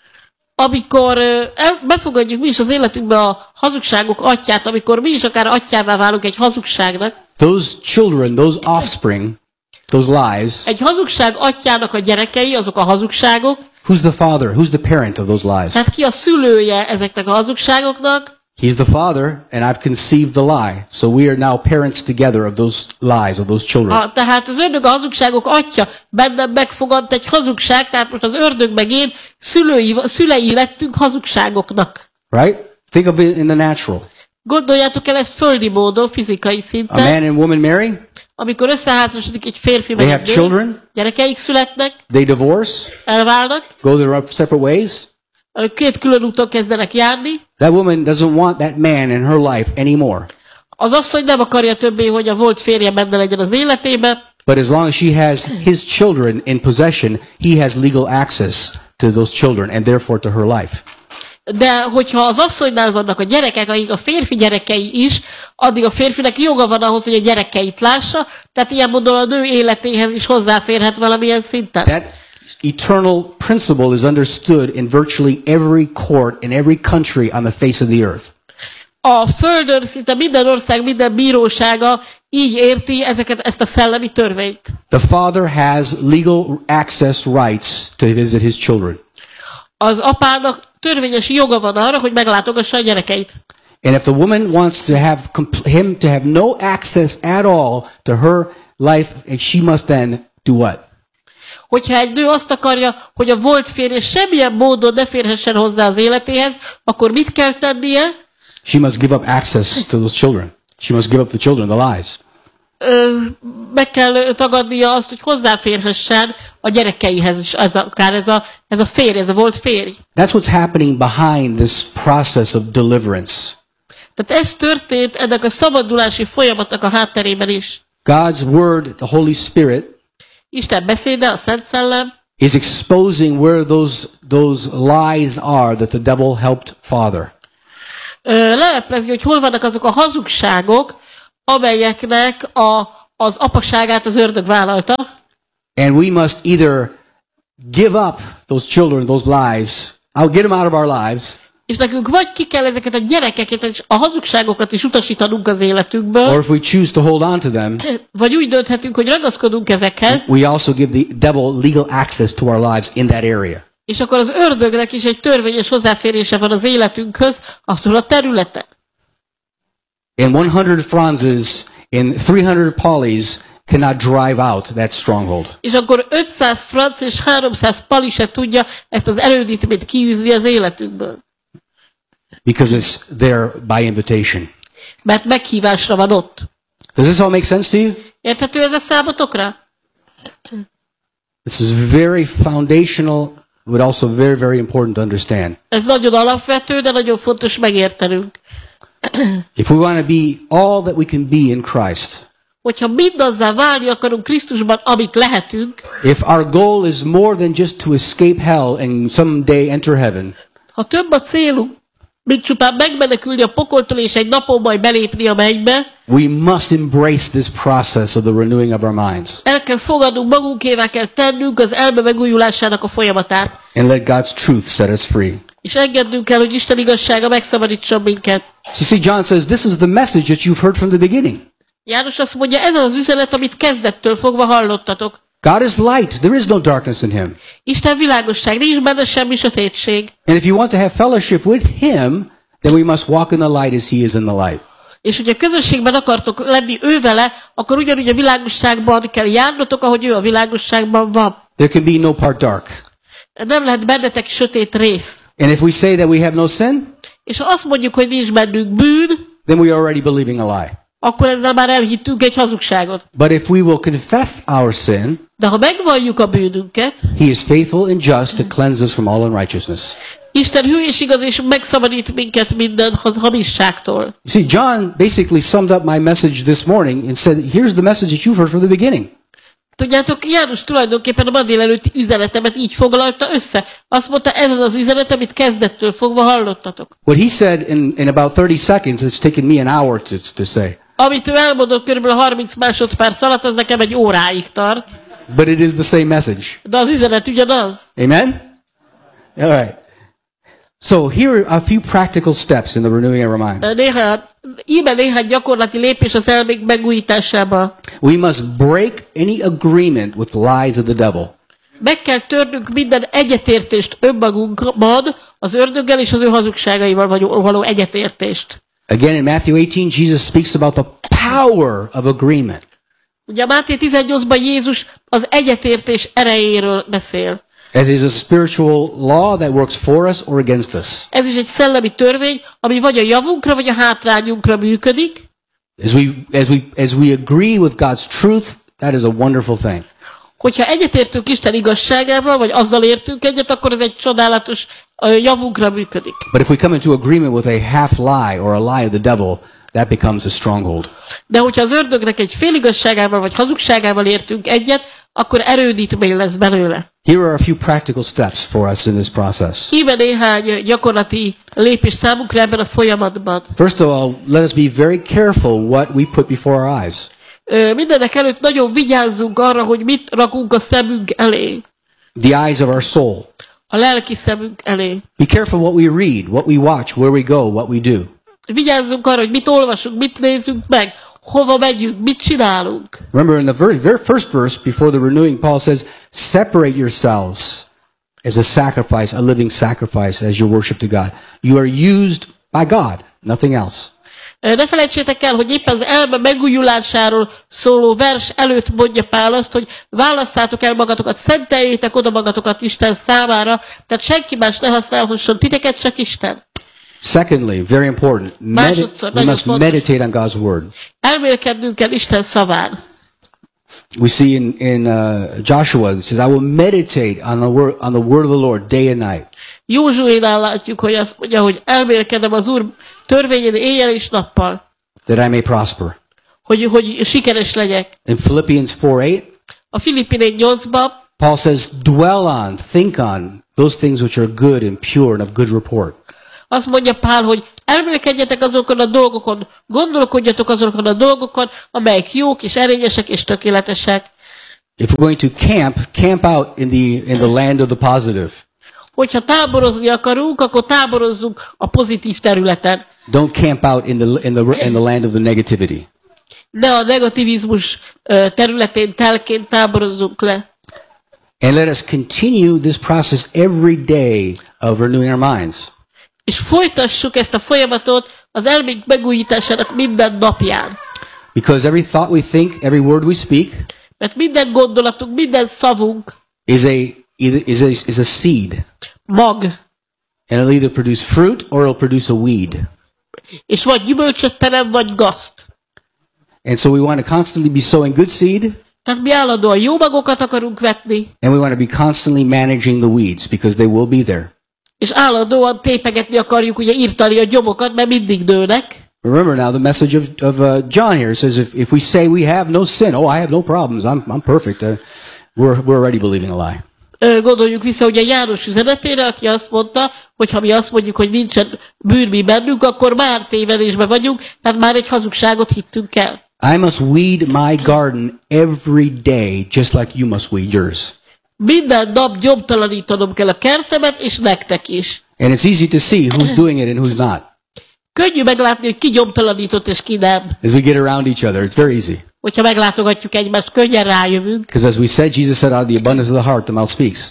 [SPEAKER 1] amikor befogadjuk mi is az életünkbe a hazugságok atyát, amikor mi is akár atyává válunk egy hazugságnak,
[SPEAKER 2] those children, those offspring, those lies,
[SPEAKER 1] egy hazugság atyának a gyerekei, azok a hazugságok.
[SPEAKER 2] Who's the father? Who's the parent of those lies?
[SPEAKER 1] Tehát ki a szülője ezeknek a hazugságoknak?
[SPEAKER 2] He's the father, and I've conceived the lie. So we are now parents together of those lies, of those children.
[SPEAKER 1] Tehát az ördög a hazugságok atya, bennem megfogadt egy hazugság, tehát most az ördög meg én szülei lettünk hazugságoknak.
[SPEAKER 2] Right? Think of it in the natural.
[SPEAKER 1] Gondoljátok el ezt földi módon, fizikai
[SPEAKER 2] A
[SPEAKER 1] szinten.
[SPEAKER 2] man and woman marry.
[SPEAKER 1] Amikor összeházasodik egy férfi
[SPEAKER 2] They
[SPEAKER 1] meg
[SPEAKER 2] have
[SPEAKER 1] egy nő,
[SPEAKER 2] children.
[SPEAKER 1] gyerekeik születnek,
[SPEAKER 2] They divorce.
[SPEAKER 1] elválnak,
[SPEAKER 2] Go their separate ways.
[SPEAKER 1] két külön úton kezdenek járni.
[SPEAKER 2] That woman doesn't want that man in her life anymore.
[SPEAKER 1] Az asszony nem akarja többé, hogy a volt férje benne legyen az életébe.
[SPEAKER 2] But as long as she has his children in possession, he has legal access to those children and therefore to her life.
[SPEAKER 1] De hogyha az asszonynál vannak a gyerekek, akik a férfi gyerekei is, addig a férfinek joga van ahhoz, hogy a gyerekeit lássa, tehát ilyen módon a nő életéhez is hozzáférhet valamilyen szinten.
[SPEAKER 2] That eternal principle is understood in virtually every court in every country on the face of the earth.
[SPEAKER 1] A földön szinte minden ország, minden bírósága így érti ezt a szellemi törvényt.
[SPEAKER 2] The father has legal access rights to visit his children.
[SPEAKER 1] Az apának törvényes joga van arra, hogy meglátogassa a gyerekeit.
[SPEAKER 2] And if the woman wants to have him to have no access at all to her life, she must then do what?
[SPEAKER 1] Hogyha egy nő azt akarja, hogy a volt férje semmilyen módon ne férhessen hozzá az életéhez, akkor mit kell tennie?
[SPEAKER 2] She must give up access to those children. She must give up the children, the lies.
[SPEAKER 1] meg kell tagadnia azt, hogy hozzáférhessen a gyerekeihez is, akár ez a férj, ez a volt férj.
[SPEAKER 2] That's what's happening behind this process of deliverance.
[SPEAKER 1] Tehát ez történt ennek a szabadulási folyamatnak a hátterében is.
[SPEAKER 2] God's word, the Holy Spirit,
[SPEAKER 1] Isten beszéde, a Szent Szellem
[SPEAKER 2] is exposing where those lies are that the devil helped father.
[SPEAKER 1] leleplezi, hogy hol vannak azok a hazugságok, amelyeknek az apaságát az ördög vállalta.
[SPEAKER 2] And we must either give up those children, those lies, I'll get them out of our lives,
[SPEAKER 1] És nekünk vagy ki kell ezeket a gyerekeket és a hazugságokat is utasítanunk az életünkből,
[SPEAKER 2] or if we choose to hold on to them,
[SPEAKER 1] vagy úgy dönthetünk, hogy ragaszkodunk ezekhez,
[SPEAKER 2] we also give the devil legal access to our lives in that area.
[SPEAKER 1] és akkor az ördögnek is egy törvényes hozzáférése van az életünkhöz, aztól a területen.
[SPEAKER 2] And 100 Franzes and 300 Paulis cannot drive out that stronghold.
[SPEAKER 1] És akkor 500 franc és 300 pali se tudja ezt az erődítményt kiűzni az életünkből.
[SPEAKER 2] Because it's there by invitation.
[SPEAKER 1] Mert meghívásra van ott.
[SPEAKER 2] Does this all make sense to you?
[SPEAKER 1] Érthető ez a számotokra?
[SPEAKER 2] This is very foundational, but also very, very important to understand.
[SPEAKER 1] Ez nagyon alapvető, de nagyon fontos megértenünk.
[SPEAKER 2] If we want to be all that we can be in Christ,
[SPEAKER 1] Hogyha mindazzá válni akarunk Krisztusban, amit lehetünk,
[SPEAKER 2] if our goal is more than just to escape hell and someday enter heaven,
[SPEAKER 1] ha több a célunk, mint csupán megmenekülni a pokoltól és egy napon majd belépni a mennybe,
[SPEAKER 2] we must embrace this process of the renewing of our minds
[SPEAKER 1] el kell fogadnunk, magunkévá kell tennünk az elme megújulásának a folyamatát,
[SPEAKER 2] and let God's truth set us free.
[SPEAKER 1] és engednünk kell, hogy Isten igazsága megszabadítson minket.
[SPEAKER 2] So you see, John says, this is the message that you've heard from the beginning.
[SPEAKER 1] János azt mondja, ez az üzenet, amit kezdettől fogva hallottatok.
[SPEAKER 2] God is light. There is no darkness in him.
[SPEAKER 1] Isten világosság, nincs benne semmi sötétség.
[SPEAKER 2] And if you want to have fellowship with him, then we must walk in the light as he is in the light.
[SPEAKER 1] És hogyha közösségben akartok lenni ő vele, akkor ugyanúgy a világosságban kell járnotok, ahogy ő a világosságban van.
[SPEAKER 2] There can be no part dark.
[SPEAKER 1] Nem lehet bennetek sötét rész.
[SPEAKER 2] And if we say that we have no sin,
[SPEAKER 1] És ha azt mondjuk, hogy nincs bennünk bűn,
[SPEAKER 2] then we are already believing a lie.
[SPEAKER 1] akkor ezzel már elhittünk egy hazugságot.
[SPEAKER 2] But if we will confess our sin,
[SPEAKER 1] De ha megvalljuk a bűnünket,
[SPEAKER 2] he is faithful and just to cleanse us from all unrighteousness.
[SPEAKER 1] Isten hű és igaz, és megszabadít minket minden hamisságtól.
[SPEAKER 2] You see, John basically summed up my message this morning and said, here's the message that you've heard from the beginning.
[SPEAKER 1] Tudjátok, János tulajdonképpen a ma délelőtti üzenetemet így foglalta össze. Azt mondta, ez az az üzenet, amit kezdettől fogva hallottatok.
[SPEAKER 2] What he said in about 30 seconds, it's taken me an hour to say.
[SPEAKER 1] Amit ő elmondott körülbelül 30 másodperc alatt, az nekem egy óráig tart.
[SPEAKER 2] But it is the same message.
[SPEAKER 1] De az üzenet ugyanaz.
[SPEAKER 2] Amen? All right. So here are a few practical steps in the renewing of our mind.
[SPEAKER 1] Néhány gyakorlati lépés az elménk megújításába.
[SPEAKER 2] We must break any agreement with the lies of the devil.
[SPEAKER 1] Meg kell törnünk minden egyetértést önmagunkban, az ördöggel és az ő hazugságaival való egyetértést.
[SPEAKER 2] Again, in Matthew 18, Jesus speaks about the power of agreement.
[SPEAKER 1] Ugye Máté 18-ban Jézus az egyetértés erejéről beszél.
[SPEAKER 2] It is a spiritual law that works for us or against us.
[SPEAKER 1] Ez is egy szellemi törvény, ami vagy a javunkra, vagy a hátrányunkra működik.
[SPEAKER 2] As we agree with God's truth, that is a wonderful thing.
[SPEAKER 1] Hogyha egyetértünk Isten igazságával, vagy azzal értünk egyet, akkor ez egy csodálatos javunkra működik.
[SPEAKER 2] But if we come into agreement with a half lie or a lie of the devil, that becomes a stronghold.
[SPEAKER 1] De hogyha az ördögnek egy féligazságával, vagy hazugságával értünk egyet, akkor erődítmény lesz belőle.
[SPEAKER 2] Here are a few practical steps for us in this process.
[SPEAKER 1] Íme néhány gyakorlati lépés számunkra ebben a folyamatban.
[SPEAKER 2] First of all, let us be very careful what we put before our eyes.
[SPEAKER 1] Mindenek előtt nagyon vigyázzunk arra, hogy mit rakunk a szemünk elé.
[SPEAKER 2] The eyes of our soul.
[SPEAKER 1] A lelki szemünk elé.
[SPEAKER 2] Be careful what we read, what we watch, where we go, what we do.
[SPEAKER 1] Vigyázzunk arra, hogy mit olvasunk, mit nézzünk meg, hova megyünk, mit csinálunk.
[SPEAKER 2] Remember in the very first verse before the renewing, Paul says, separate yourselves as a sacrifice, a living sacrifice as your worship to God. You are used by God, nothing else.
[SPEAKER 1] Ne felejtsétek el, hogy éppen az elme megújulásáról szóló vers előtt mondja Pál azt, hogy válasszátok el magatokat, szenteljétek oda magatokat Isten számára, tehát senki más ne használhasson titeket, csak Isten.
[SPEAKER 2] Secondly, very important,
[SPEAKER 1] Másodszor,
[SPEAKER 2] we
[SPEAKER 1] nagyon
[SPEAKER 2] must
[SPEAKER 1] fontos.
[SPEAKER 2] meditate on God's word.
[SPEAKER 1] Elmélkednünk kell Isten szaván.
[SPEAKER 2] We see in Joshua, it says, I will meditate on the word of the Lord day and night.
[SPEAKER 1] Józsuénál látjuk, hogy azt mondja, hogy elmélkedem az Úr törvényén éjjel és nappal,
[SPEAKER 2] That I may prosper.
[SPEAKER 1] hogy sikeres legyek.
[SPEAKER 2] In Philippians 4:8,
[SPEAKER 1] A Filippi 4:8-ban
[SPEAKER 2] Paul says, dwell on, think on those things which are good and pure and of good report.
[SPEAKER 1] azt mondja Pál, hogy elmélkedjetek azokon a dolgokon, gondolkodjatok azokon a dolgokon, amelyek jók és erényesek és tökéletesek.
[SPEAKER 2] If we're going to camp out in the land of the positive.
[SPEAKER 1] Hogyha táborozni akarunk, akkor táborozzunk a pozitív területen.
[SPEAKER 2] Don't camp out in the land of the negativity.
[SPEAKER 1] Ne a negativizmus területén telként táborozzunk le.
[SPEAKER 2] And let us continue this process every day of renewing our minds.
[SPEAKER 1] És folytassuk ezt a folyamatot az elménk megújításának minden napján.
[SPEAKER 2] Because every thought we think, every word we speak
[SPEAKER 1] Mert minden gondolatunk, minden szavunk
[SPEAKER 2] is a seed.
[SPEAKER 1] mag,
[SPEAKER 2] And it'll either produce fruit or it'll produce a weed.
[SPEAKER 1] és vagy gyümölcsöt terem, vagy gazt.
[SPEAKER 2] And so we want to constantly be sowing good seed,
[SPEAKER 1] Tehát mi állandóan jó magokat akarunk vetni,
[SPEAKER 2] and we want to be constantly managing the weeds because they will be there.
[SPEAKER 1] és állandóan tépegetni akarjuk, ugye írtani a gyomokat, mert mindig nőnek.
[SPEAKER 2] Remember now the message of John here says if we say we have no sin, I have no problems, I'm perfect, we're already believing a lie.
[SPEAKER 1] Gondoljuk vissza ugye János üzenetére, aki azt mondta, hogy ha mi azt mondjuk, hogy nincsen bűn mi bennünk, akkor már tévedésben vagyunk, tehát már egy hazugságot hittünk el.
[SPEAKER 2] I must weed my garden every day, just like you must weed yours.
[SPEAKER 1] Minden nap gyomtalanítanom kell a kertemet, és nektek is.
[SPEAKER 2] And it's easy to see who's doing it and who's not.
[SPEAKER 1] Könnyű meglátni, hogy ki gyomtalanított, és ki nem.
[SPEAKER 2] As we get around each other, it's very easy.
[SPEAKER 1] Hogyha meglátogatjuk egymást, könnyen rájövünk.
[SPEAKER 2] Because as we said, Jesus said, out of the abundance of the heart, the mouth speaks.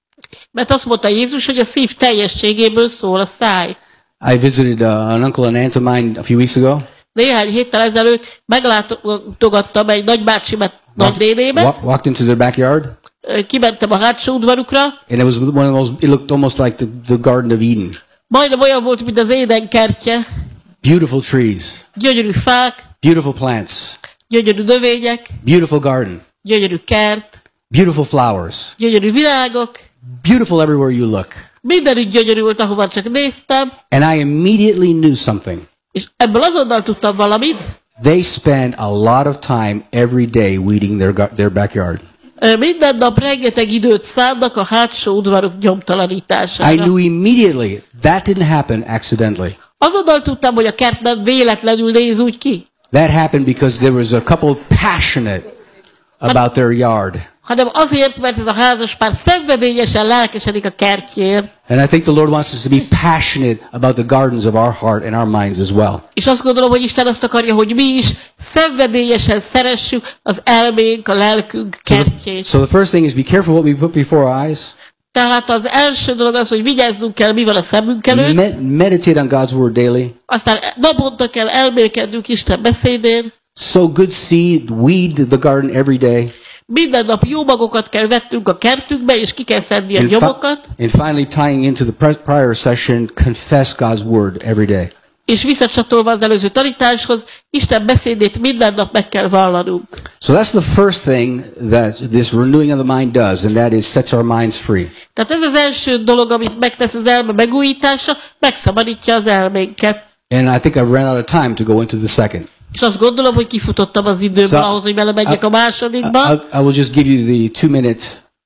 [SPEAKER 1] Mert azt mondta Jézus, hogy a szív teljességéből szól a száj.
[SPEAKER 2] I visited an uncle and aunt of mine a few weeks ago.
[SPEAKER 1] Néhány héttel ezelőtt meglátogattam egy nagybácsimet, nagynénémet,
[SPEAKER 2] Walked into their backyard,
[SPEAKER 1] kimentem a hátsó udvarukra,
[SPEAKER 2] and it was one of those, it looked almost like the Garden of Eden.
[SPEAKER 1] majdnem olyan volt, mint az Éden kertje,
[SPEAKER 2] Beautiful trees,
[SPEAKER 1] gyönyörű fák,
[SPEAKER 2] beautiful plants,
[SPEAKER 1] gyönyörű növények,
[SPEAKER 2] beautiful garden,
[SPEAKER 1] gyönyörű kert,
[SPEAKER 2] beautiful flowers,
[SPEAKER 1] gyönyörű virágok,
[SPEAKER 2] beautiful everywhere you look.
[SPEAKER 1] mindenütt gyönyörű volt, ahova csak néztem,
[SPEAKER 2] And I immediately knew something.
[SPEAKER 1] és ebből azonnal tudtam valamit.
[SPEAKER 2] They spend a lot of time every day weeding their backyard.
[SPEAKER 1] Minden nap rengeteg időt szánnak a hátsó udvaruk
[SPEAKER 2] I
[SPEAKER 1] gyomtalanítására.
[SPEAKER 2] knew immediately that didn't happen accidentally.
[SPEAKER 1] Azonnal tudtam, hogy a kert nem véletlenül néz úgy ki,
[SPEAKER 2] That happened because there was a couple passionate about their yard.
[SPEAKER 1] hanem azért, mert ez a házaspár szenvedélyesen lelkesedik a kertjéért.
[SPEAKER 2] And I think the Lord wants us to be passionate about the gardens of our heart and our minds as well.
[SPEAKER 1] És azt gondolom, hogy Isten azt akarja, hogy mi is szenvedélyesen szeressük az elménk, a lelkünk kertjét.
[SPEAKER 2] So the first thing is be careful what we put before our eyes.
[SPEAKER 1] Tehát az első dolog az, hogy vigyáznunk kell, mi van a szemünk előtt.
[SPEAKER 2] Meditate on God's word daily.
[SPEAKER 1] Aztán naponta kell elmélkednünk Isten beszédén.
[SPEAKER 2] Sow good seed, weed the garden every day.
[SPEAKER 1] Minden nap jó magokat kell vetnünk a kertünkbe, és ki kell szedni a gyomokat.
[SPEAKER 2] And finally, tying into the prior session, confess God's word every day.
[SPEAKER 1] És visszacsatolva az előző tanításhoz, Isten beszédét minden nap meg kell vallanunk.
[SPEAKER 2] So that's the first thing that this renewing of the mind does, and that is sets our minds free.
[SPEAKER 1] Tehát ez az első dolog, amit megtesz az elme megújítása, megszabadítja az elménket.
[SPEAKER 2] And I think I've run out of time to go into the second.
[SPEAKER 1] És azt gondolom, hogy kifutottam az időből ahhoz, hogy belemegyek a másodikba.
[SPEAKER 2] I will just give you the 2-minute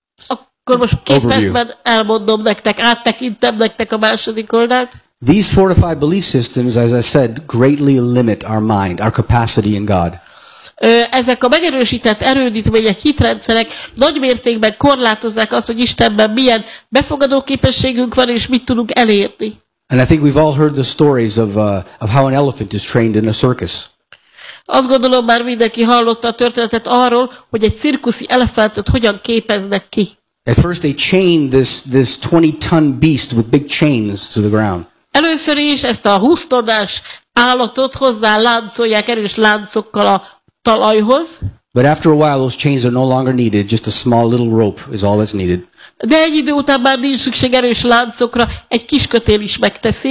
[SPEAKER 1] Akkor most 2
[SPEAKER 2] overview.
[SPEAKER 1] percben elmondom nektek, áttekintem nektek a második oldalt.
[SPEAKER 2] These fortified belief systems, as I said, greatly limit our mind, our capacity in God.
[SPEAKER 1] Ezek a megerősített erődítmények, hitrendszerek nagy mértékben korlátozzák azt, hogy Istenben milyen befogadó képességünk van, és mit tudunk elérni.
[SPEAKER 2] And I think we've all heard the stories of how an elephant is trained in a circus.
[SPEAKER 1] Azt gondolom, már mindenki hallotta a történetet arról, hogy egy cirkuszi elefántot hogyan képeznek ki.
[SPEAKER 2] At first they chained this 20-ton beast with big chains to the ground.
[SPEAKER 1] Először is ezt a 20 tonnás állatot hozzá láncolják erős láncokkal a talajhoz,
[SPEAKER 2] But after a while those chains are no longer needed, just a small little rope is all that's needed.
[SPEAKER 1] de egy idő után már nincs szükség erős láncokra, egy kis kötél is megteszi.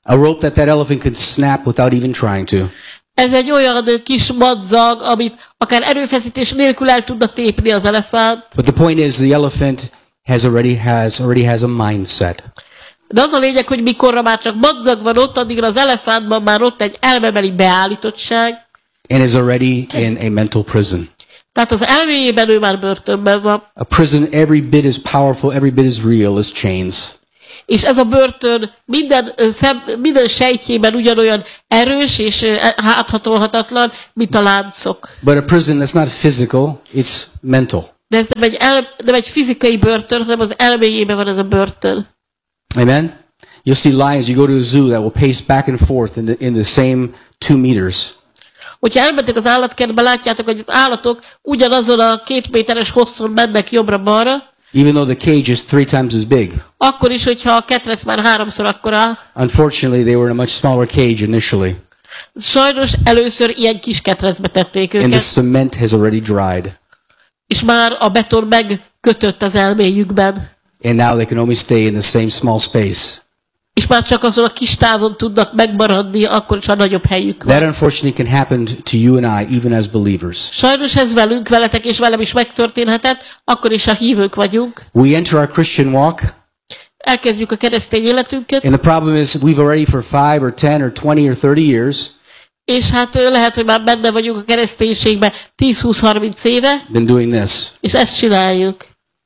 [SPEAKER 2] A rope that elephant could snap without even trying to.
[SPEAKER 1] Ez egy olyan kis madzag, amit akár erőfeszítés nélkül el tudna tépni az elefánt.
[SPEAKER 2] But the point is, the elephant already has a mindset.
[SPEAKER 1] De az a lényeg, hogy mikorra már csak madzag van ott, addigra az elefántban már ott egy elmebeli beállítottság.
[SPEAKER 2] And is already in a mental prison.
[SPEAKER 1] Tehát az elméjében ő már börtönben van.
[SPEAKER 2] A prison every bit as powerful, every bit as real as chains.
[SPEAKER 1] És ez a börtön minden sejtjében ugyanolyan erős és áthatolhatatlan, mint a láncok.
[SPEAKER 2] But a prison that's not physical, it's mental.
[SPEAKER 1] De ez nem egy fizikai börtön, hanem az elméjében van ez a börtön.
[SPEAKER 2] Amen? You'll see lions, you go to a zoo that will pace back and forth in the same 2 meters.
[SPEAKER 1] Hogyha elmentek az állatkertbe, látjátok, hogy az állatok ugyanazon a 2 méteres hosszon mennek jobbra-balra.
[SPEAKER 2] Even though the cage is 3 times as big.
[SPEAKER 1] Akkor is, hogyha a ketrec már 3-szor akkora.
[SPEAKER 2] Unfortunately, they were in a much smaller cage initially.
[SPEAKER 1] Sajnos először ilyen kis ketrecbe tették
[SPEAKER 2] And the
[SPEAKER 1] őket.
[SPEAKER 2] cement has already dried.
[SPEAKER 1] És már a beton megkötött az elméjükben.
[SPEAKER 2] And now they can only stay in the same small space.
[SPEAKER 1] És már csak azon a kis távon tudnak megmaradni, akkor is a nagyobb helyük van.
[SPEAKER 2] That unfortunately can happen to you and I, even as believers.
[SPEAKER 1] Sajnos ez velünk, veletek és velem is megtörténhetett, akkor is a hívők vagyunk.
[SPEAKER 2] We enter our Christian walk,
[SPEAKER 1] Elkezdjük a keresztény életünket,
[SPEAKER 2] and the problem is we've already for 5 or 10 or 20 or 30 years
[SPEAKER 1] és hát lehet, hogy már benne vagyunk a kereszténységben 10-20-30 éve,
[SPEAKER 2] been doing this.
[SPEAKER 1] és ezt csináljuk.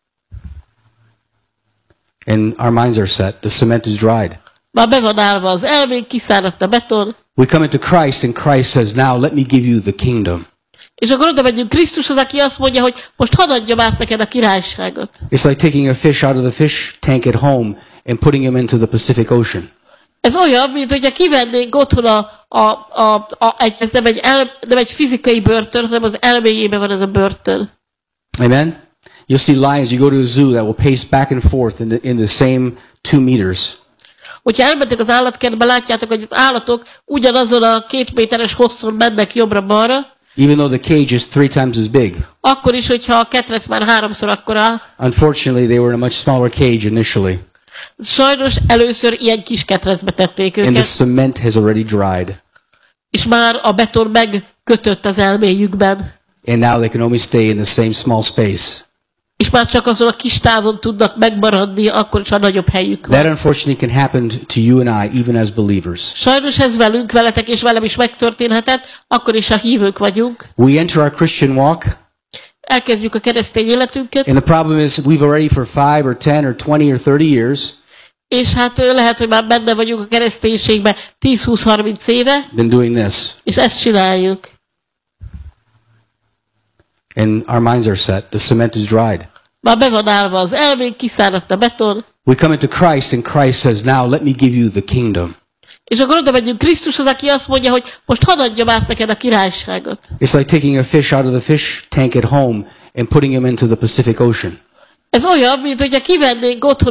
[SPEAKER 2] And our minds are set. The cement is dried.
[SPEAKER 1] Már be van állva az elménk, kiszáradt a beton,
[SPEAKER 2] We come into Christ, and Christ says, now let me give you the kingdom.
[SPEAKER 1] és akkor oda megyünk Krisztushoz, aki azt mondja, hogy most hadd adjam át neked a királyságot.
[SPEAKER 2] It's like taking a fish out of the fish tank at home and putting him into the Pacific Ocean.
[SPEAKER 1] Ez olyan, mint hogyha kivennénk otthon ez nem egy fizikai börtön, hanem az elméjében van ez a börtön.
[SPEAKER 2] Amen? You'll see lions, you go to a zoo that will pace back and forth in the same 2 meters.
[SPEAKER 1] Hogyha elmentek az állatkertbe, látjátok, hogy az állatok ugyanazon a 2 méteres hosszon mennek jobbra-balra.
[SPEAKER 2] Even though the cage is 3 times as big.
[SPEAKER 1] Akkor is, hogyha a ketrec már 3-szor akkora.
[SPEAKER 2] Unfortunately, they were in a much smaller cage initially.
[SPEAKER 1] Sajnos először ilyen kis ketrecbe tették
[SPEAKER 2] And the
[SPEAKER 1] őket.
[SPEAKER 2] cement has already dried.
[SPEAKER 1] És már a beton megkötött az elméjükben.
[SPEAKER 2] And now they can only stay in the same small space.
[SPEAKER 1] És már csak azon a kis távon tudnak megmaradni, akkor is a nagyobb helyük van.
[SPEAKER 2] That unfortunately can happen to you and I, even as believers.
[SPEAKER 1] Sajnos ez velünk, veletek és velem is megtörténhetett, akkor is a hívők vagyunk.
[SPEAKER 2] We enter our Christian walk,
[SPEAKER 1] Elkezdjük a keresztény életünket,
[SPEAKER 2] and the problem is we've already for 5 or 10 or 20 or 30 years
[SPEAKER 1] és hát lehet, hogy már benne vagyunk a kereszténységben 10-20-30 éve,
[SPEAKER 2] been doing this.
[SPEAKER 1] és ezt csináljuk.
[SPEAKER 2] And our minds are set. The cement is dried.
[SPEAKER 1] Már be van állva az elménk, kiszáradt a beton,
[SPEAKER 2] We come into Christ, and Christ says, now let me give you the kingdom.
[SPEAKER 1] és akkor oda megyünk Krisztushoz, aki azt mondja, hogy most hadd adjam át neked a királyságot.
[SPEAKER 2] It's like taking a fish out of the fish tank at home and putting him into the Pacific Ocean.
[SPEAKER 1] Ez olyan, mint hogyha kivennénk otthon